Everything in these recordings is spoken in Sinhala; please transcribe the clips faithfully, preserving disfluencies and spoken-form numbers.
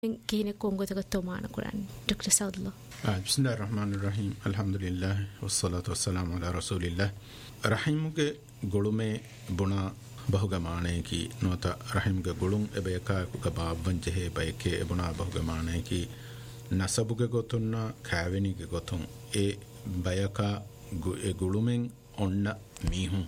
كيني كونغو تكتومان قرآن دكتور سعد الله. بسم الله الرحمن الرحيم الحمد لله والصلاة والسلام على رسول الله. رحيمك قلومي بنا بهجمانه كي نوتا رحيمك قلوم إبيكا كباب وجهه بيكي بنا بهجمانه كي نسبك قطنا كاوني قطن إيه بيكا قلومين أن ميهم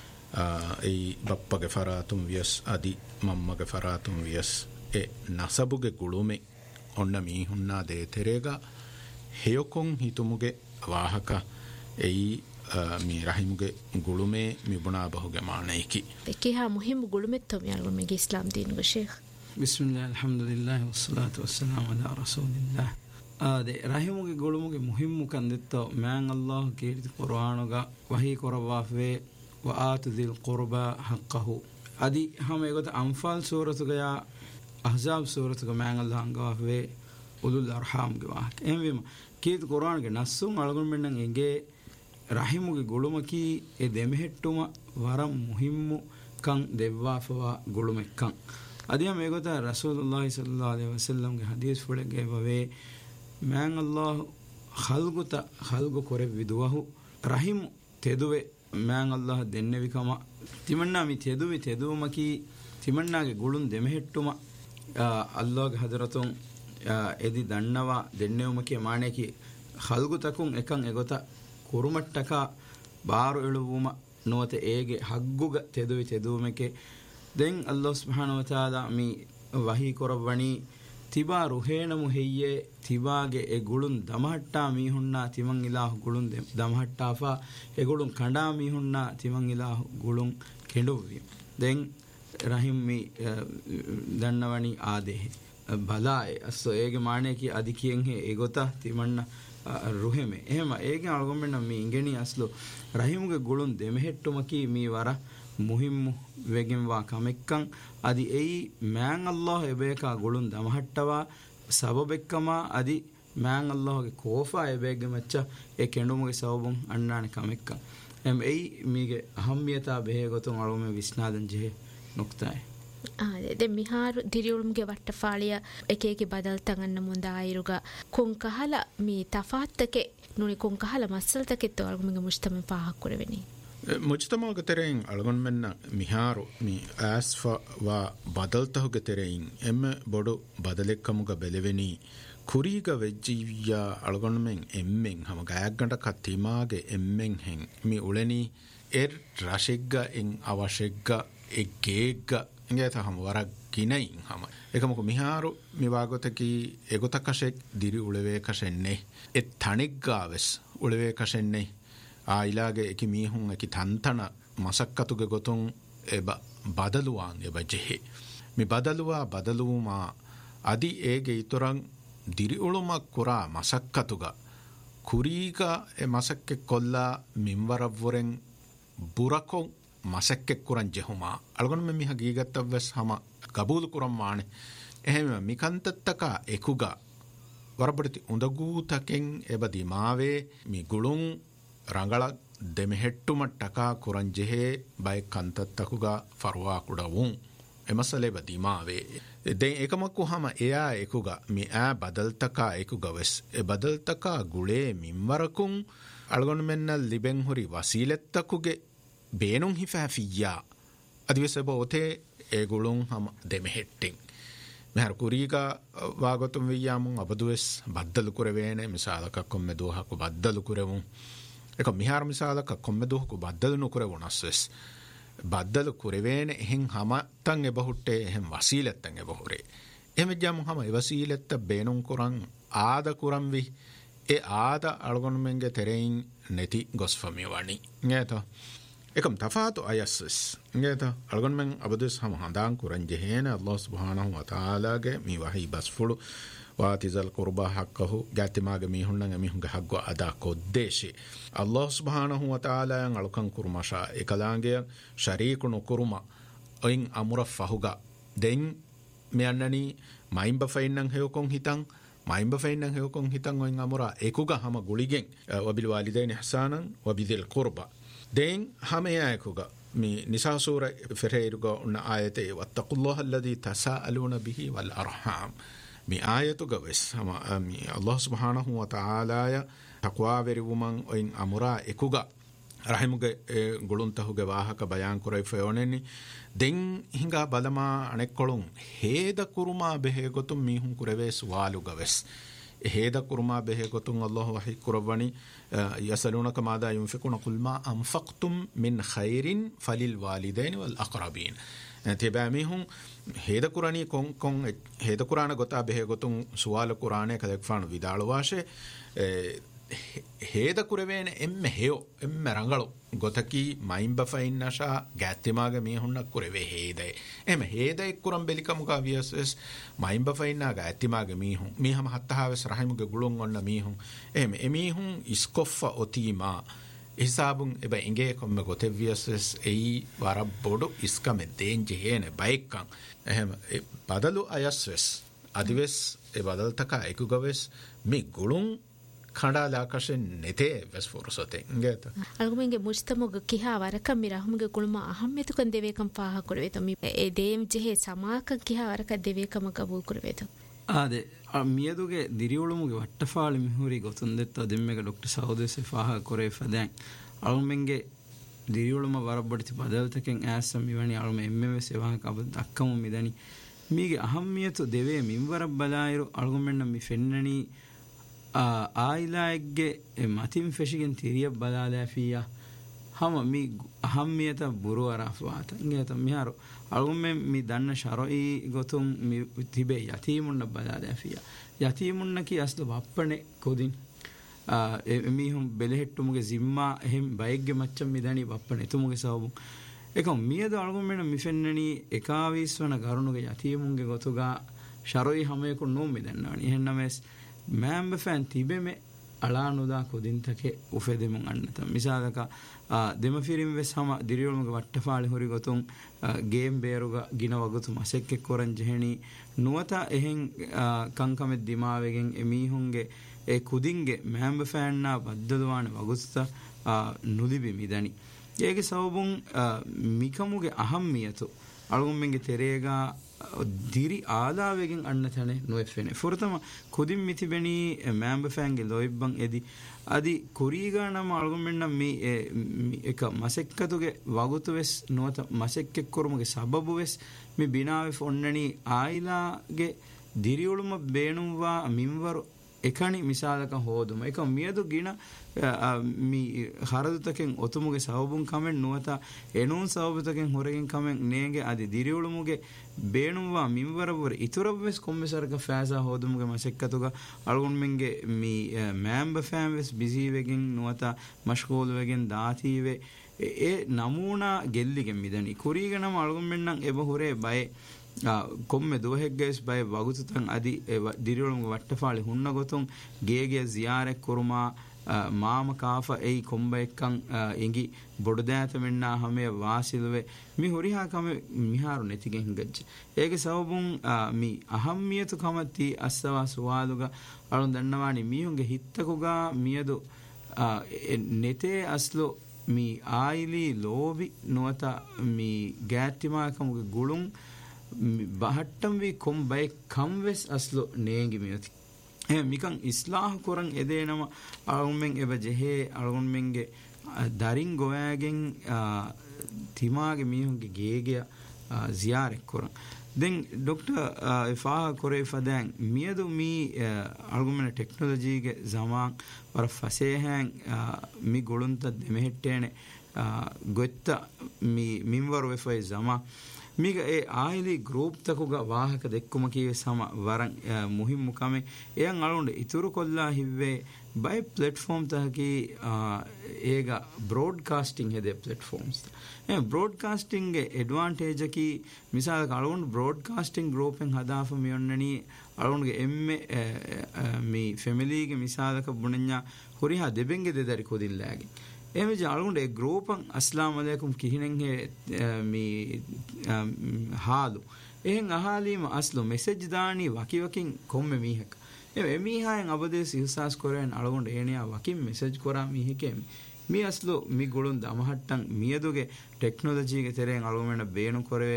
إيه بابا كفراتم ويس أدي ماما كفراتم ويس e nasabuge gulume onna mihunna de terega heyokon hitumuge wahaka ei mi rahimuge gulume mi buna bahuge maanaiki ki ha muhim gulume to mi algo mi islam din go sheikh. Bismillah alhamdulillah wassalatu wassalamu ala rasulillah. ade rahimuge gulumuge muhimmu kandetto man allah kirti qur'anuga wahi korawafe wa atudil qurba haqqahu adi hame got anfal suratuga ya ahzab suratu ka man allah angawafwe ulul arham ge wa emwema kit quran ge nassun algun mennan enge rahimu ge guluma ki e demehettuma waram muhimmu kan devwafawa gulume kan adiya megota rasulullah sallallahu alaihi wasallam ge hadith fule ge bave man allah khalguta khalgu kore viduwahu rahim teduwe man allah dennevi kama timanna mi teduwi teduma ki timanna ge gulun demehettuma අල්ලාහ් හදරතුන් එදි දන්නවා දෙන්නේවම කිය මානේ කි خلقතකුන් එකන් එගොත කුරුමට්ටක බාරු එළුවුම නොත ඒගේ හග්ගුග තෙදුවි තෙදුවමකේ දෙන් අල්ලාහ් සුබ්හානහු වතාලා මි වහී කරවණි තිබා රුහේනමු හෙయ్యේ තිබාගේ ඒ ගුළුන් දමහට්ටා මීහුන්නා තිමන් ඉලාහ් ගුළුන් දමහට්ටාෆා ඒ ගුළුන් කණ්ඩා මීහුන්නා තිමන් ඉලාහ් ගුළුන් කෙඬුවි දෙන් rahim mi dannawani adehe balae asso ege maane ki adikiyen he egota timanna ruheme ehema ege algommenna mi ingeni aslo rahimuge gulun demehettuma ki mi wara muhimmu wegen wa kamekkan adi ei man allah ebeka gulun damahattawa sababekkama adi man allah ge kofa ebege macca e kendumuge sababun annane kamekkan em ei mige ahammiyata behe gotun algome visnadan jehe noktai ade de mihar diriulumge watta faaliya ekeke badal tanganna munda ayruga kon kahala mi tafattake nuni kon kahala masaltake to algumge mujtama pahak kureveni mujtama ge terein algon menna miharu mi asfa wa badaltahuge terein em bodu badalekkamuga beleveni kuriga vejjiya algon men emmen hama gayagganda katimage emmen hen mi uleni er rashegga en awashegga eggeegga ingeta ham warak ginain ham ekamuko miharu miwagotaki egotakashek diri ulewe kashenne et thaniggaves ulewe kashenne a ilage eki mihun eki tantana masakkatuge gotun eba badaluwan eba jehe mi badaluwa badaluma adi ege itoran diri uluma kura masakkatuga kuriga e masakke kolla minwaravvoren burakon masakke kuran jehuma algon me miha gigattavs hama qabul kuran maane ehema mikantattaka ekuga warabati undagu taken ebadi maave mi gulun rangala demehettuma taka kuran jehe bay kantattakuga farwa kudawun emasale badi maave den ekamakku hama eya ekuga mi a badaltaka ekuga wes e badaltaka gule minwarakun algon menna liben hori wasilettakuge beenun hifafiya adivesebo ote e gulun ham demehetting mehar kuriga wagotum wiyamun abadues baddalu kurevene misalaka komme doha ko baddalu kurevun eka mihar misalaka komme doha ko baddalu nukurevunasses baddalu kurevene hen hama tan e bahutte hen wasiletten e bahore emejam hama e wasiletta beenun kuran aada kuran wi e aada algon menge terein neti gosfami wani ngeta ekam tafaatu ayasses ngeta algon men abadus ham handan kuran jehena allah subhanahu wa taala ge mi wahi basfulu wa tizal qurba haqqahu gatimage mi hunnan mi hunga haggo ada ko deshi allah subhanahu wa taala yang alkan kurmasha ekalange sharikunu kuruma oin amura fahuga den me annani maimba fainnan heyokon hitan maimba fainnan heyokon hitan oin amura ekuga hama guligen wabil walidain ihsanan wabidhil qurba den hamaya ekuga mi nisa sura ferreiruga una ayate wattaqullaha alladhi tasaaluna bihi wal arham mi ayatu gawes ama mi Allah subhanahu wa ta'ala ya taqwa veriwuman oin amura ekuga rahimuge guluntahuge wahaka bayan kurai feyoneni den hinga balama anekkolun heda kuruma behe gotum mihun kurave suwalu gawes heda kuruma behe gotun Allah wahi kurawani yasalunaka madha yunfiquna qul ma anfaqtum min khairin falil walidaini wal aqrabin teba mihun heda kurani kon kon heda kurana gota behe gotun suwala kurane kadekfanu vidalu washe heda kuravene emme heo emme rangalu gotaki maimba fainnasha gattimaga mihunna kurave heda emme heda ekkuram belikamuga vss maimba fainna gattimaga mihun miham hattahaves rahimuge gulun onna mihun emme emihun iskoffa otima hisabun eba inge komme gote vss ei warabodu iskame denje hene baikkan ehem badalu ayasves adives e badaltaka ekugaves mi gulun khanda lakashen nete ves forsote ngeta algumenge mujtamoga kiha waraka mirahumge gulma ahammetu kan devekam paha kurveto mi e dem jehe samaka kiha waraka devekam qabul kurveto ade miyaduge diriulumuge wattafaali mihuri gotun detta demmega Doctor Saudese faha kore fadan algumenge diriuluma warabaditi badaltaken assam miwani alume emme sewa ka dakkamu midani mige ahammiyatu deve minwarab balairu algumenna mi fennani ආයිලායක්ගේ මතින් ෆෙෂිගෙන් තිරිය බලාලා ෆියා හම මි අහම්මියත බුරු අරෆවාත ඉංගත මිහාර අලුම්මෙ මි දන්න ශරොයි ගොතුම් මි තිබේ යතීමුන්න බලාලා ෆියා යතීමුන්න කි අස්ද වප්පනේ කොදින් එමිහුම් බෙලෙහෙට්ටුමුගේ zimma එහෙම් බයිග්ගේ මච්චම් මිදණි වප්පනේ තුමුගේ සවබු එකම් මියද අලුම්මෙන මිෆෙන්නනි එකාවිස්වන ගරුණුගේ යතීමුන්ගේ ගොතුගා ශරොයි හැමයක නෝ මිදන්නවනි එහෙන්නමස් මෑම්බ ෆෑන් තිබෙමෙ අලානුදා කොදින්තකේ උෆෙදෙමුන් අන්නත මිසාලක දෙමෆිරිම් වෙස් හම දිරියොල්මගේ වට්ටෆාලි හොරි ගොතුන් ගේම් බේරුග ගින වගතු මසෙක්කෙ කොරන් ජෙහෙනි නුවත එහෙන් කංකමෙ දිමාවෙගෙන් එමීහුන්ගේ ඒ කුදින්ගේ මෑම්බ ෆෑන්නා බද්දදවාන වගුස්ත නුලිබි මිදනි ඒගේ සවබුන් මිකමුගේ අහම්මියතු අලුම්මෙන්ගේ තෙරේගා දිරි ආදාවෙගෙන් අන්න තැන නොෙෆෙනේ ෆොරතම කුදින් මිතිබෙනි මෑම්බ ෆෑන්ගේ ලොයිබ්බන් එදි අදි කුරීගානම අලුම්මෙන්න මේ එක මසෙක්කතුගේ වගුතු වෙස් නොත මසෙක්කෙක් කොරුමගේ සබබු වෙස් මේ බිනාවේ ෆොන්නනි ආයිලාගේ දිරියුළුම බේනුවා මින්වරු එකණි මිසාලක හෝදුම එක මියදු ගින මි හරදුතකෙන් ඔතුමුගේ සවබුන් කමෙන් නුවත එනුන් සවබුතකෙන් හොරගෙන් කමෙන් නේගේ අදි දිරියුළුමුගේ බේනුවා මින්වරවර ඉතුරබ්වෙස් කොම්මසරක ෆෑසා හෝදුමුගේ මසෙක්කතුග අලුගුන්මෙන්ගේ මි මෑම්බ ෆෑම්වෙස් බිසීවෙගෙන් නුවත මෂ්කෝල්වෙගෙන් දාතීවේ ඒ නමූනා ගෙල්ලිගෙන් මිදනි කුරීගනම අලුගුන්මෙන්නම් එබ හොරේ බය komme dohegges bay wagututan adi dirilum wattafali hunna gotum gege ziyare kuruma maama kaafa ei komba ekkan ingi bodudata menna hame wasilwe mi horiha kame miharu netigen hingajje ege sababun mi ahammiyatu kamati assawa suwaluga alun dannawani mihunge hittakuga miyadu nete aslo mi aili lobi nuata mi gatima kamuge gulun බහට්ටම් වී කොම්බයි කම්වෙස් අස්ලෝ නේගි මියති එ මිකන් ඉස්ලාහ කොරන් එදේනම අලුම්මෙන් එබ ජෙහේ අලුම්මෙන්ගේ දරින් ගොයාගෙන් තිමාගේ මිහුන්ගේ ගේගය ziyaret koran den Doctor Faha kore fadan miyadu mi argument technology ge zaman war fasehen mi golunta demehettene gotta mi minwar we fay zaman miga e aili group takuga wahaka dekkuma kiwe sama waran muhimmu kame eyan alunde ituru kolla hivve by platform tahaki ega broadcasting hede platforms e broadcasting ge advantage ki misal alun broadcasting group en hadafa mi onnani alunge emme mi family ge misalaka bunanya horiha debenge dedari kodillage එමෙ ජාලුන්ට ඒ ගෲපන් අස්ලාම් අලයිකුම් කිහිනෙන් හේ මි හාලු එහෙන් අහාලීම අස්ලු මෙසේජ් දානි වකි වකින් කොම්මෙ මීහක එමෙ මීහායන් අබදේස ඉහසාස් කරෙන් අලගොන්ට ඒනියා වකින් මෙසේජ් කරා මීහකේ මි අස්ලු මි ගොළුන් දමහට්ටන් මියදුගේ ටෙක්නොලොජි ගේ තෙරෙන් අලගොමෙන බේනු කරේ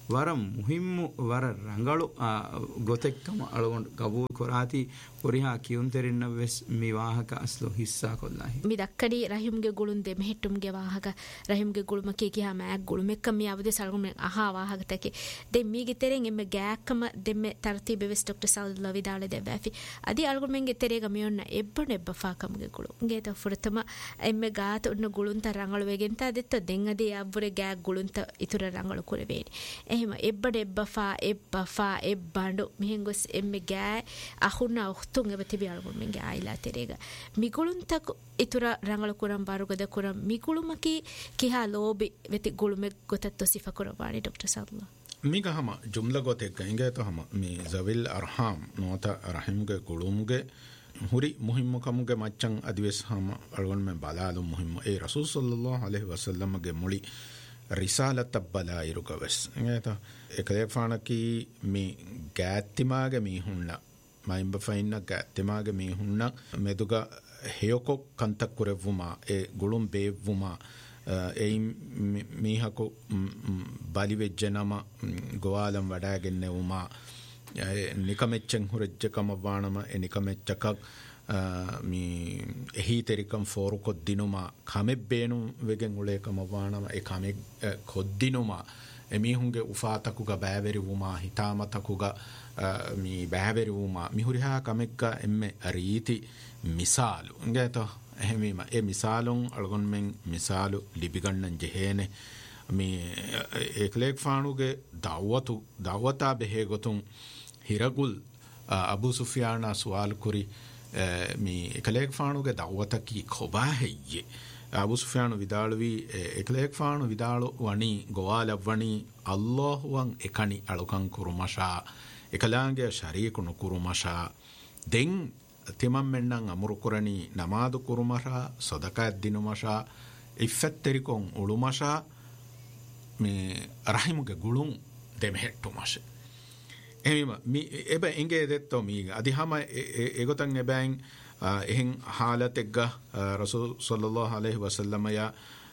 ವರ ಮುಹಿಮ್ಮು ವರ ರಂಗಳು ಗೊತೆಕ್ಕಮ ಅಳಗೊಂಡು ಗಬೂಲ್ ಕೊರಾತಿ ಒರಿಹಾ ಕಿಯುಂತೆರಿನ್ನ ವೆಸ್ ಮಿ ವಾಹಕ ಅಸ್ಲು ಹಿಸ್ಸಾ ಕೊಲ್ಲಾಹಿ ಮಿ ದಕ್ಕಡಿ ರಹಿಮ್ಗೆ ಗುಳುಂದೆ ಮೆහෙಟ್ಟುಮ್ಗೆ ವಾಹಕ ರಹಿಮ್ಗೆ ಗುಳುಮಕಿ ಕಿಹಾ ಮ್ಯಾಗ್ ಗುಳುಮೆಕ್ಕ ಮಿ ಅವದೆ ಸಳಗುಮೆ ಅಹಾ ವಾಹಕ ತಕೆ ದೆ ಮೀಗೆ ತೆರೆಂ ಎಮ್ಮೆ ಗ್ಯಾಕ್ಕಮ ದೆಮ್ಮೆ ತರ್ತೀಬೆ ವೆಸ್ ಡಾಕ್ಟರ್ ಸಲ್ಲಲ್ಲಾಹು ವಿದಾಳೆ ದೆ ವ್ಯಾಫಿ ಅದಿ ಅಳಗುಮೆಂಗೆ ತೆರೆಗ ಮಿಯೊನ್ನ ಎಬ್ಬಣ ಎಬ್ಬ ಫಾಕಮ್ಗೆ ಗುಳು ಗೆ ತ ಫುರತಮ ಎಮ್ಮೆ ಗಾತ ಉನ್ನ ಗುಳುಂತ ರಂಗಳು ವೆಗೆಂತ ದೆತ್ತ ದೆಂಗದಿ ಅಬ್ಬರೆ ಗ್ಯಾಗ್ ಗುಳುಂತ ಇತುರ ರಂಗಳು ಕುರೆವೇನಿ එහෙම එබ්බඩ එබ්බෆා එබ්බෆා එබ්බඬු මිහෙන් ගොස් එම්මೆ ගෑ අහුන්න ඔහතුන් එබ තිබි අලගොන් මෙන්ගේ ආයිලා තෙරේග මිගුළුන්තක ඉතුර රංගල කුරම් බාරුගද කුරම් මිගුළුමකි කිහා ලෝබි වෙති ගුළුමෙ ගොතත් සිෆ කරවානි ડોક્ટર සල්ලා මිගහම ජුම්ල ගොතෙක් ඉංගේ තහම මේဇවිල් අර්හාම් නොත රහිම්ගේ ගුළුම්ගේ ಹುರಿ ಮುಹಿಮ್ಮು ಕಮುಗೆ ಮಚ್ಚಂ ಅದಿವೆಸ್ ಹಮ ಅಳಗೊಂಡ ಮೆ ಬಲಾಲು ಮುಹಿಮ್ಮು ಏ ರಸೂಲ್ ಸಲ್ಲಲ್ಲಾಹು ಅಲೈಹಿ ವಸಲ್ಲಂ ಗೆ ಮುಳಿ ರಿಸಾಲತ ಬಲಾಯಿರುಗವೆಸ್ ಇಂಗೇತ ಏಕಲೇಫಾನಕಿ ಮಿ ಗ್ಯಾತ್ತಿಮಾಗೆ ಮಿ ಹುಣ್ಣ ಮೈಂಬ ಫೈನ್ನ ಗ್ಯಾತ್ತಿಮಾಗೆ ಮಿ ಹುಣ್ಣ ಮೆದುಗ ಹೇಯೊಕೊ ಕಂತಕ್ಕುರೆವ್ವುಮ A ಗುಳುಂ ಬೇವ್ವುಮ ಎಯಿ ಮೀಹಕು ಬಲಿವೆಜ್ಜನಮ ಗೋವಾಲಂ ವಡಾಗೆನ್ನೆವುಮ ನಿಕಮೆಚ್ಚಂ ಹುರಜ್ಜಕಮವಾಣಮ A ನಿಕಮೆಚ್ಚಕ me ಎಹಿ ತೆರಿಕಂ four ಕೊದ್ದಿನುಮ ಕಮೆಬ್ಬೇನು ವೆಗೆನ್ ಉಳೇಕಮವಾಣಮ A ಕಮೆ ಕೊದ್ದಿನುಮ ಎಮೀಹುಂಗೆ ಉಫಾತಕುಗ ಬ್ಯಾವೆರಿವುಮ ಹಿತಾಮತಕುಗ me ಬ್ಯಾವೆರಿವುಮ ಮಿಹುರಿಹಾ ಕಮೆಕ್ಕ ಎಮ್ಮೆ ರೀತಿ ಮಿಸಾಲು ಇಂಗೇತ ಎಹಮೀಮ ಎ ಮಿಸಾಲುಂ ಅಳಗೊಂಮೆನ್ ಮಿಸಾಲು ಲಿಬಿಗಣ್ಣನ್ ಜೆಹೇನೆ ಮೀ ಏಕ್ಲೇಕ್ ಫಾಣುಗೆ ದಾವತು ದಾವತಾ ಬೆಹೆ ಗೊತುಂ ಹಿರಗುಲ್ ಅಬು ಸುಫಿಯಾನ ಸುವಾಲ್ ಕುರಿ ಮೀ ಏಕಲೇಕ್ ಫಾಣುಗೆ ದಾವತಕಿ ಖೊಬಾ ಹೆಯ್ಯೆ ಅಬು ಸುಫಿಯಾನು ವಿದಾಳುವಿ ಏಕಲೇಕ್ ಫಾಣು ವಿದಾಳು ವಣಿ ಗೋವಾಲವ್ವಣಿ ಅಲ್ಲಾಹುವಂ ಎಕಣಿ ಅಳುಕಂ ಕುರುಮಶಾ ಏಕಲಾಂಗೆ ಶರೀಕುನು ಕುರುಮಶಾ ದೆಂ ತಿಮಮ್ಮೆಣ್ಣಂ ಅಮುರು ಕುರಣಿ ನಮಾದು ಕುರುಮಶಾ ಸದಕಾತ್ ದಿನುಮಶಾ ಇಫ್ಫೆತ್ತೆರಿಕೊಂ ಉಳುಮಶಾ ಮೀ ರಹಿಮುಗೆ ಗುಳುಂ ದೆಮೆහෙಟ್ಟುಮಶೆ එහිම එබ ඉංගේ දෙත්තෝ මීග අධිහම එගොතන් එබැයින් එහෙන් හාලතෙක්ග රසූල් සල්ලල්ලාහු අලයිහි වසල්ලම යා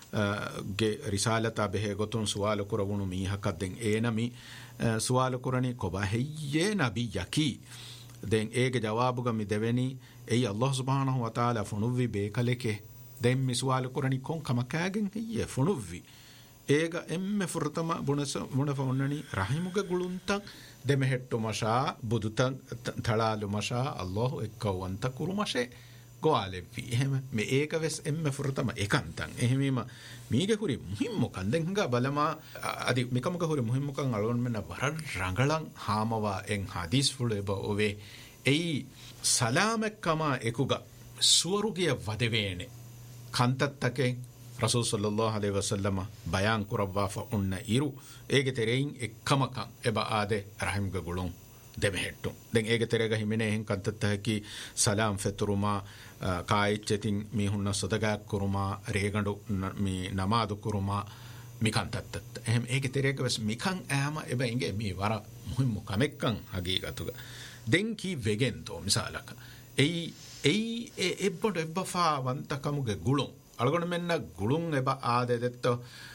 ගේ රිසාලතා බෙහෙ ගොතුන් සුවාල කරවුණු මීහකද්දෙන් ඒනමි සුවාල කරණි කොබා හෙయ్యේ නබි යකි දැන් ඒගේ ජවාබුග මි දෙවෙනි එයි අල්ලාහ් සුබ්හානහු වතාලා ෆුනුවි බේකලෙකේ දැන් මි සුවාල කරණි කොන් කමකාගෙන් හෙయ్యේ ෆුනුවි ඒක එම්මෙ ෆුරතම බුනස මුණ ෆොන්නනි රහිමුගේ ගුළුන්තක් දෙමෙහෙට්ටු මෂා බුදුතන් තලාලු මෂා අල්ලාහ් එක්කවන්ත කුරුමෂේ ගෝාලෙවි එහෙම මේ ඒක වෙස් එම්මෙ ෆුරතම එකන්තන් එහෙමීම මීගේ කුරි මුහිම්මුකන් දැන් හංගා බලමා අදි මිකමුක කුරි මුහිම්මුකන් අලොන් මෙන්න වර රංගලන් හාමවා එන් හදීස් ෆුලෙබ ඔවේ එයි සලාමෙක්කම එකුග සුවරුගිය වදවේනේ කන්තත්තකේ රසූල් සල්ලල්ලාහු අලයිහි වසල්ලම බයාන් කුරවවා ෆඋන්න ඉරු ඒගේ තෙරෙයින් එක්කමකන් එබ ආදේ රහිම්ගේ ගුළුන් දෙමෙහෙට්ටු දැන් ඒගේ තෙරේග හිමිනේ එහෙන් කන්තත්තහකි සලාම් ෆතුරුමා කායිච්චතින් මිහුන්න සදගාක් කුරුමා රේගඬු මී නමාදු කුරුමා මිකන්තත්තත් එහෙම ඒගේ තෙරේග වස් මිකන් ඈම එබ ඉංගේ මී වර මුහිම්මු කමෙක්කන් හගීගතුග දැන් කි වෙගෙන්තෝ මිසාලක එයි එයි එබ්බඩ එබ්බෆා වන්තකමුගේ ගුළුන් අලගොන මෙන්න ගුළුන් එබ ආදේ දෙත්තෝ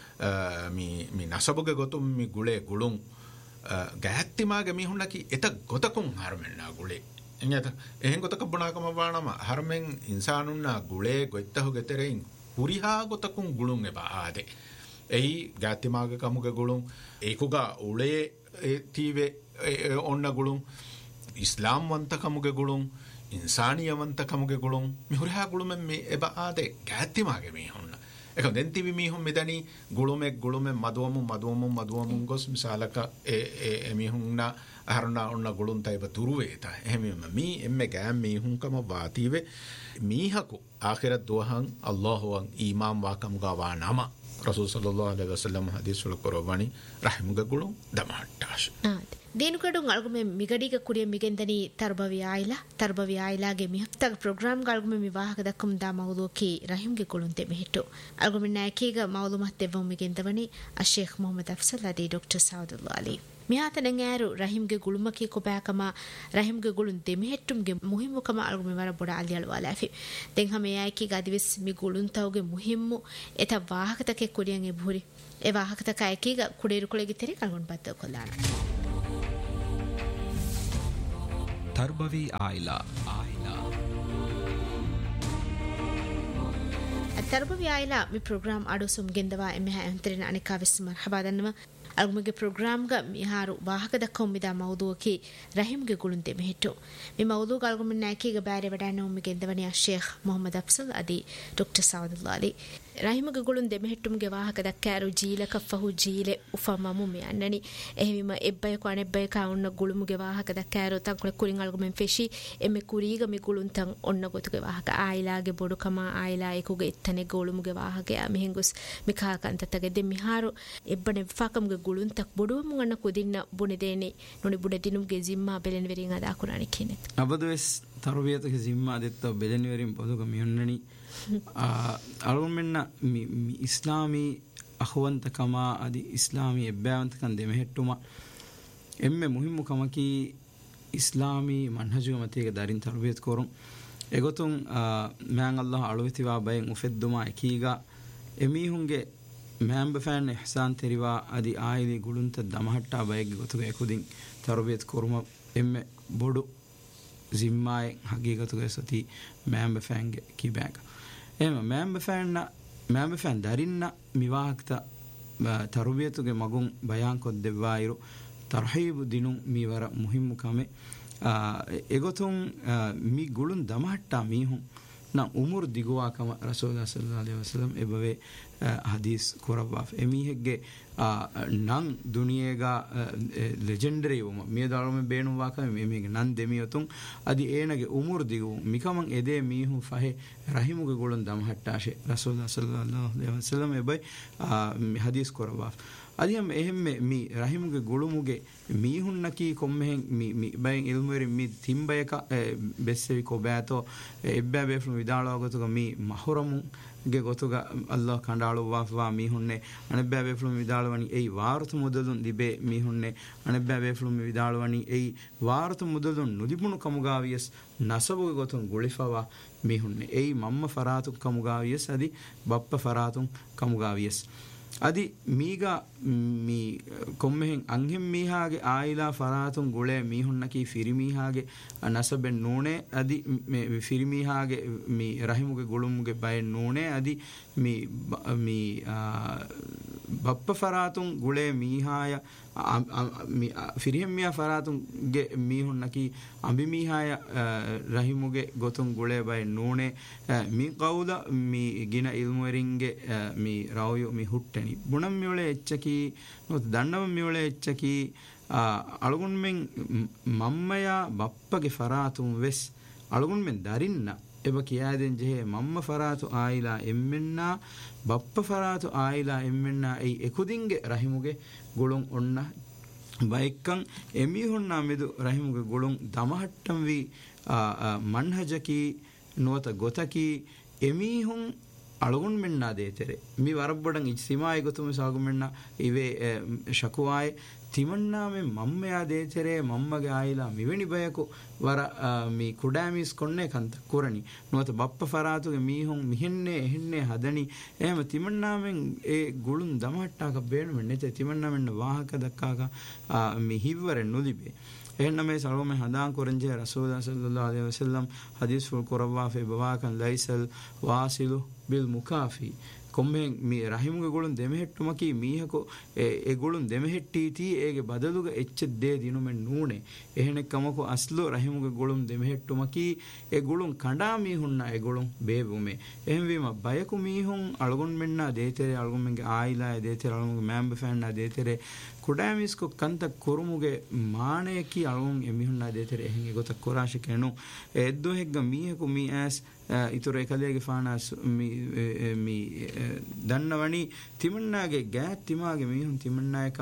මි මි නසබුගේ ගොතුම් මි ගුලේ ගුළුන් ගෑත්තිමාගේ මිහුන්නකි එත ගොතකුන් හරමෙන්නා ගුලේ එන්නත එහෙන් ගොතක බුණාකම වානම හරමෙන් ඉන්සානුන්නා ගුලේ ගොත්තහු ගෙතරෙන් පුරිහා ගොතකුන් ගුළුන් එබ ආදේ එයි ගෑත්තිමාගේ කමුගේ ගුළුන් ඒකුගා උලේ තීවේ ඔන්න ගුළුන් ඉස්ලාම් වන්තකමුගේ ගුළුන් ඉන්සානියවන්තකමුගේ ගුළුන් මිහුරිහා ගුළුමෙන් මේ එබ ආදේ ගෑත්තිමාගේ මිහුන්න එක දැන් තිබි මිහුන් මෙදනි ගුළුමෙක් ගුළුමෙන් මදුවමු මදුවමු මදුවමු ගොස් මිසාලක ඒ ඒ මිහුන්නා අහරනා ඔන්න ගුළුන් තයිබ තුරු වේත එහෙමම මී එම්මෙ ගෑම් මිහුන් කම වාතිවේ මීහකු ආඛිරත් දුවහන් අල්ලාහුවන් ඊමාම් වාකම් ගාවා නම රසූල් සල්ලල්ලාහු අලයිහි වසල්ලම් හදීස් වල කරවණි රහිමුගේ ගුළුන් දමහට්ටාෂ ದೇನುಕಡು ಅಳಗುಮೆ ಮಿಗಡಿಗ ಕುಡಿಯ ಮಿಗೆಂದನಿ ತರ್ಬವಿ ಆಯಿಲ ತರ್ಬವಿ ಆಯಿಲಾಗೆ ಮಿಹಕ್ತಾಗ ಪ್ರೋಗ್ರಾಮ್ ಅಳಗುಮೆ ವಿವಾಹಕ ದಕ್ಕಂ ದಾ ಮೌಲೂಕಿ ರಹಿಮ್ಗೆ ಕುಳುಂತೆ ಮಿಹಿಟ್ಟು ಅಳಗುಮೆ ನಾಯಕಿಗ ಮೌಲೂಮತ್ ದೆವ್ವ ಮಿಗೆಂದವನಿ ಅಶೇಖ್ ಮೊಹಮ್ಮದ್ ಅಫ್ಸಲ್ ಅದಿ ಡಾಕ್ಟರ್ ಸೌದುಲ್ಲಾ ಅಲಿ මිහාතනෙන් ඈරු රහිම්ගේ ගුළුමකී කොබෑකම රහිම්ගේ ගුළුන් දෙමිහෙට්ටුම්ගේ මුහිම්මුකම අලුගු මෙවර බොඩ අලියල් වාලාෆි දෙන් හැම යයිකි ගදිවිස් මි ගුළුන් තවගේ මුහිම්මු එත වාහකතකේ කුඩියන් එබුරි ඒ වාහකතක අයකීග කුඩේරු කුලෙගේ තෙරි කල්ගොන් බද්ද කොල්ලාන තර්බවි ආයිලා ආයිලා තර්බවි ආයිලා මි ප්‍රෝග්‍රෑම් අඩුසුම් ගෙන්දවා එමෙ හැන්තරින අනිකා විස් මර්හබා දන්නම අලුගුමගේ ප්‍රෝග්‍රෑම් ಗ මිහාරු වාහක දක්කම් මිදා මවුදුවකි රහිම්ගේ ගුළුන් දෙමෙහෙට්ටු මේ මවුදුව ගල්ගොම නැකීග බෑරේ වඩන්න උම්මි ගෙන්දවනිය ෂේඛ් මොහම්මද් අෆ්සල් අදී ඩොක්ටර් සවදුල්ලා අලි රහිම්ගේ ගුළුන් දෙමෙහෙට්ටුම්ගේ වාහක දක්කාරු ජීලක ෆහු ජීලෙ උෆමමු මෙන්නනි එහෙවිම එබ්බය කෝ අනෙබ්බය කා ඔන්න ගුළුමුගේ වාහක දක්කාරු තන් කුල කුරින් අලුගුමෙන් ෆෙෂි එමෙ කුරීග මි ගුළුන් තන් ඔන්න ගොතුගේ වාහක ආයිලාගේ බොඩුකම ආයිලා එකුගේ එත්තනේ ගුළුමුගේ වාහකය මෙහෙන්ගුස් මිකා කන්තතගේ දෙ මිහාරු එබ්බනේ ෆාකම්ගේ ගුළුන් තක් බොඩුවමු ගන්න කුදින්න බුනේ දේනේ නොනි බුඩ දිනුම්ගේ ziම්මා බෙලෙන් වෙරින් අදා කුරානි කිනෙත් අබදවස් තරුවියතක ziම්මා දෙත්ත බෙලෙන් වෙරින් පොදුක මියොන්නනි අලුමෙන්න ඉස්ලාමී අහවන්තකම අදි ඉස්ලාමී එබ්බෑවන්තකන් දෙමෙහෙට්ටුම එම්මෙ මුහිම්මු කමකි ඉස්ලාමී මන්හජුව මතයක දරින් තරුවියත් කොරුම් එගොතුන් මෑන් අල්ලාහ් අලුවිතිවා බයෙන් උෆෙද්දුමා එකීගා එමීහුන්ගේ මෑම්බ ෆෑන් ඉහ්සාන් තෙරිවා අදි ආයිලි ගුළුන්ත දමහට්ටා බයගේ ගොතුක එකුදින් තරුවියත් කොරුම එම්මෙ බොඩු ziම්මායෙන් හගීගතුක සති මෑම්බ ෆෑන්ගේ කිබෑක එහෙම මෑම්බ ෆෑන්න මෑම්බ ෆෑන් දරින්න මිවාහක්ත තරුවියතුගේ මගුන් බයාන් කොත් දෙවයිරු තර්හීබු දිනුම් මීවර මුහිම්මු කමේ එගොතුන් මි ගුළුන් දමහට්ටා මීහුන් නම් උමුර් දිගවාකම රසූලුල්ලාහ් සල්ලල්ලාහු අලයිහි වසල්ලම් එබවේ හදීස් කොරවාෆ එමීහෙක්ගේ නං දුනියේගා ලෙජෙන්ඩරි වම මේ දාලම බේණු වාකම මේගේ නන් දෙමියතුන් අදි ඒනගේ උමුර් දිගු මිකමන් එදේ මීහු ෆහේ රහිමුගේ ගොලන් දමහට්ටාෂේ රසූලුල්ලාහ් සල්ලල්ලාහු අලයිහි වසල්ලම් එබයි හදීස් කොරවාෆ අදියම් එහෙම්මේ මි රහිමුගේ ගොළුමුගේ මීහුන්නකී කොම්මෙන් මි මි බයෙන් ඉල්මුවරි මි තිම්බයක බෙස්සෙවි කොබෑතෝ එබ්බෑ බේෆ්ලු විදාලවගතුක මි මහරමු ගේ ගොතුග අල්ලාහ් කණ්ඩාලු වාෆවා මීහුන්නේ අනෙබ්බෑ බේෆ්ලු විදාලවනි එයි වාරතු මුදදුන් දිබේ මීහුන්නේ අනෙබ්බෑ බේෆ්ලු විදාලවනි එයි වාරතු මුදදුන් නුදිබුණු කමුගාවියස් නසබුගේ ගොතුන් ගුලිෆවා මීහුන්නේ එයි මම්ම ෆරාතු කමුගාවියස් අදි බප්ප ෆරාතුන් කමුගාවියස් අදි මීගා මී කොම්මෙන් අංහෙම් මීහාගේ ආයිලා ෆරාතුන් ගුලේ මීහුන්නකී ෆිරිමීහාගේ නසබෙන් නූනේ අදි මේ ෆිරිමීහාගේ මී රහිමුගේ ගුළුමුගේ බය නූනේ අදි මී මී බප්ප ෆරාතුන් ගුලේ මීහාය ෆිරිහෙම්මියා ෆරාතුන්ගේ මීහුන්නකී අඹි මීහාය රහිමුගේ ගොතුන් ගුලේ බය නූනේ මී කවුද මී ගින ඉල්මුවරින්ගේ මී රායු මී හුට්ටනි බුණම් මියොලේ එච්චකී නොත් දන්නම මියොලේ එච්චකී අලුගුන් මෙන් මම්මයා බප්පගේ ෆරාතුන් වෙස් අලුගුන් මෙන් දරින්න එබ කියාදෙන් ජෙහෙ මම්ම ෆරාතු ආයිලා එම්මෙන්නා බප්ප ෆරාතු ආයිලා එම්මෙන්නා එයි එකුදින්ගේ රහිමුගේ ගොළුන් ඔන්න බයික්කන් එමිහුන්නා මෙදු රහිමුගේ ගොළුන් දමහට්ටම් වී මන්හජකී නුවත ගොතකී එමිහුන් අලුගුන් මෙන්නා දේතරේ මි වරබ්බඩන් ඉජ්තිමායි ගොතුම සාගුමෙන්නා ඉවේ ශකුවායි තිමන්නාමෙන් මම්මයා දේතරේ මම්මගේ ආයිලා මිවෙනි බයකු වර මී කුඩෑමිස් කොන්නේ කන්ත කුරණි නොත බප්ප ෆරාතුගේ මීහුන් මිහෙන්නේ එහෙන්නේ හදනි එහෙම තිමන්නාමෙන් ඒ ගුළුන් දමහට්ටාක බේණුවෙන් නැත තිමන්නාමෙන් වාහක දක්කාක මි හිව්වරෙන් නුලිබේ එහෙනම් මේ සලෝමේ හදාන් කොරංජේ රසූලුල්ලාහ් සල්ලල්ලාහු අලයිහි වසල්ලම් හදීස් ෆුල් කොරවා ෆේ බවාකන් ලයිසල් වාසිලු බිල් මුකාෆි කොම්මෙන් මී රහිමුගේ ගොළුන් දෙමෙහෙට්ටුමකී මීහකෝ ඒ ගොළුන් දෙමෙහෙට්ටීති ඒගේ බදලුග එච්ච දේ දිනුමෙන් නූනේ එහෙනෙක්කමකෝ අස්ලෝ රහිමුගේ ගොළුන් දෙමෙහෙට්ටුමකී ඒ ගොළුන් කණ්ඩා මීහුන්නා ඒ ගොළුන් බේබුමේ එහෙම වීම බයකු මීහුන් අලගොන් මෙන්නා දේතරේ අලගොන් මෙන්ගේ ආයිලා දේතරේ අලගොන්ගේ මෑම්බ ෆෑන්නා දේතරේ කුඩෑමිස්කෝ කන්ත කුරුමුගේ මාණයකී අලගොන් එමිහුන්නා දේතරේ එහෙන්ගේ ගොත කොරාශ කෙනු එද්දෝ හෙග්ග මීහකු මී ඇස් ඉතුරු එකලේගේ ෆානාස් මී මී දන්නවනි තිමන්නාගේ ගෑත් තිමාගේ මිහුන් තිමන්නායක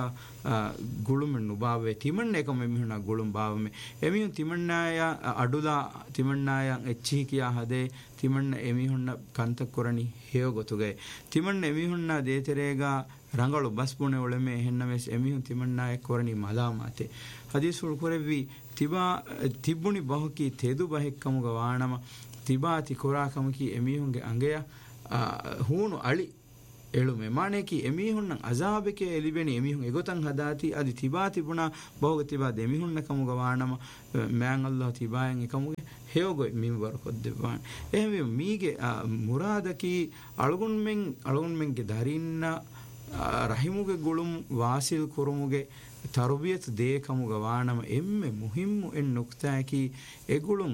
ගුළුම නුබාවේ තිමන්න එක මිහුනා ගුළුම් බාවමේ එමිහුන් තිමන්නාය අඩුලා තිමන්නායන් එච්චි කියා හදේ තිමන්න එමිහුන්න කන්ත කොරණි හේව ගොතුගේ තිමන්න එමිහුන්නා දේතරේගා ರಂಗಳು ಬಸ್ ಪುಣೆ ಒಳಮೆ ಹೆನ್ನವೆಸ್ ಎಮಿಹುಂ ತಿಮಣ್ಣಾಯ ಕೊರನಿ ಮಲಾಮಾತೆ ಹದೀಸುಲ್ ಕೊರೆವಿ ತಿಬಾ ತಿಬ್ಬುಣಿ ಬಹುಕಿ ತೆದು ಬಹೆಕ್ಕಮುಗ ವಾಣಮ ತಿಬಾತಿ ಕೊರಾಕಮಕಿ ಎಮಿಹುಂಗೆ ಅಂಗೆಯ ಹೂನು ಅಳಿ ಎಳುಮೆ ಮಾನೇಕಿ ಎಮಿಹುನ್ನ ಅಜಾಬೆಕೆ ಎಲಿಬೆನಿ ಎಮಿಹುನ್ ಎಗೊತಂ ಹದಾತಿ ಅದಿ ತಿಬಾ ತಿಬುಣ ಬಹುಗ ತಿಬಾ ದೆಮಿಹುನ್ನ ಕಮುಗ ವಾಣಮ ಮ್ಯಾಂ ಅಲ್ಲಾಹ್ ತಿಬಾಯಂ ಎಕಮುಗೆ ಹೇವಗೊಯ್ ಮಿಂಬರ್ ಕೊದ್ದೆವಾನ್ ಎಹಮೆ ಮೀಗೆ ಮುರಾದಕಿ ಅಳಗುನ್ಮೆಂ ಅಳಗುನ್ಮೆಂಗೆ ದರಿನ್ನ ರಹಿමුಗೆ ಗುಳುಂ ವಾಸಿಲ್ ಕುರುමුಗೆ ತರ್ಬಿಯತ್ ದೇಕಮುಗ ವಾಣಮ ಎಮ್ಮೆ ಮುಹಿಮ್ಮು ಎನ್ ನುಕ್ತಾಕಿ ಎಗುಳುಂ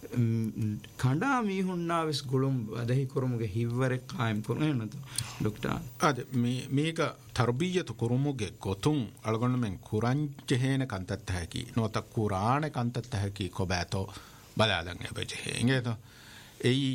ಕಂಡಾ ಮೀಹುನ್ನಾವೆಸ್ ಗುಳುಂ ಅದಹಿ ಕುರುමුಗೆ ಹಿವ್ವರೆ ಕಾಯಂ ಕುರುನತು ಡಾಕ್ಟರ್ ಅದೆ ಮೀ ಮೀಗ ತರ್ಬಿಯತ್ ಕುರುමුಗೆ ಗೊತುಂ ಅಳಗೊಂಡ್ಮೆಂ ಕುರಂಜೆಹೇನ ಕಂತತ್ತ ಹಾಕಿ ನೋತ ಕುರಾನೆ ಕಂತತ್ತ ಹಾಕಿ ಕೊಬಾತೋ ಬಲಾದಂ ಎಬಜೆ ಹಿಂಗೇತ ಏಯಿ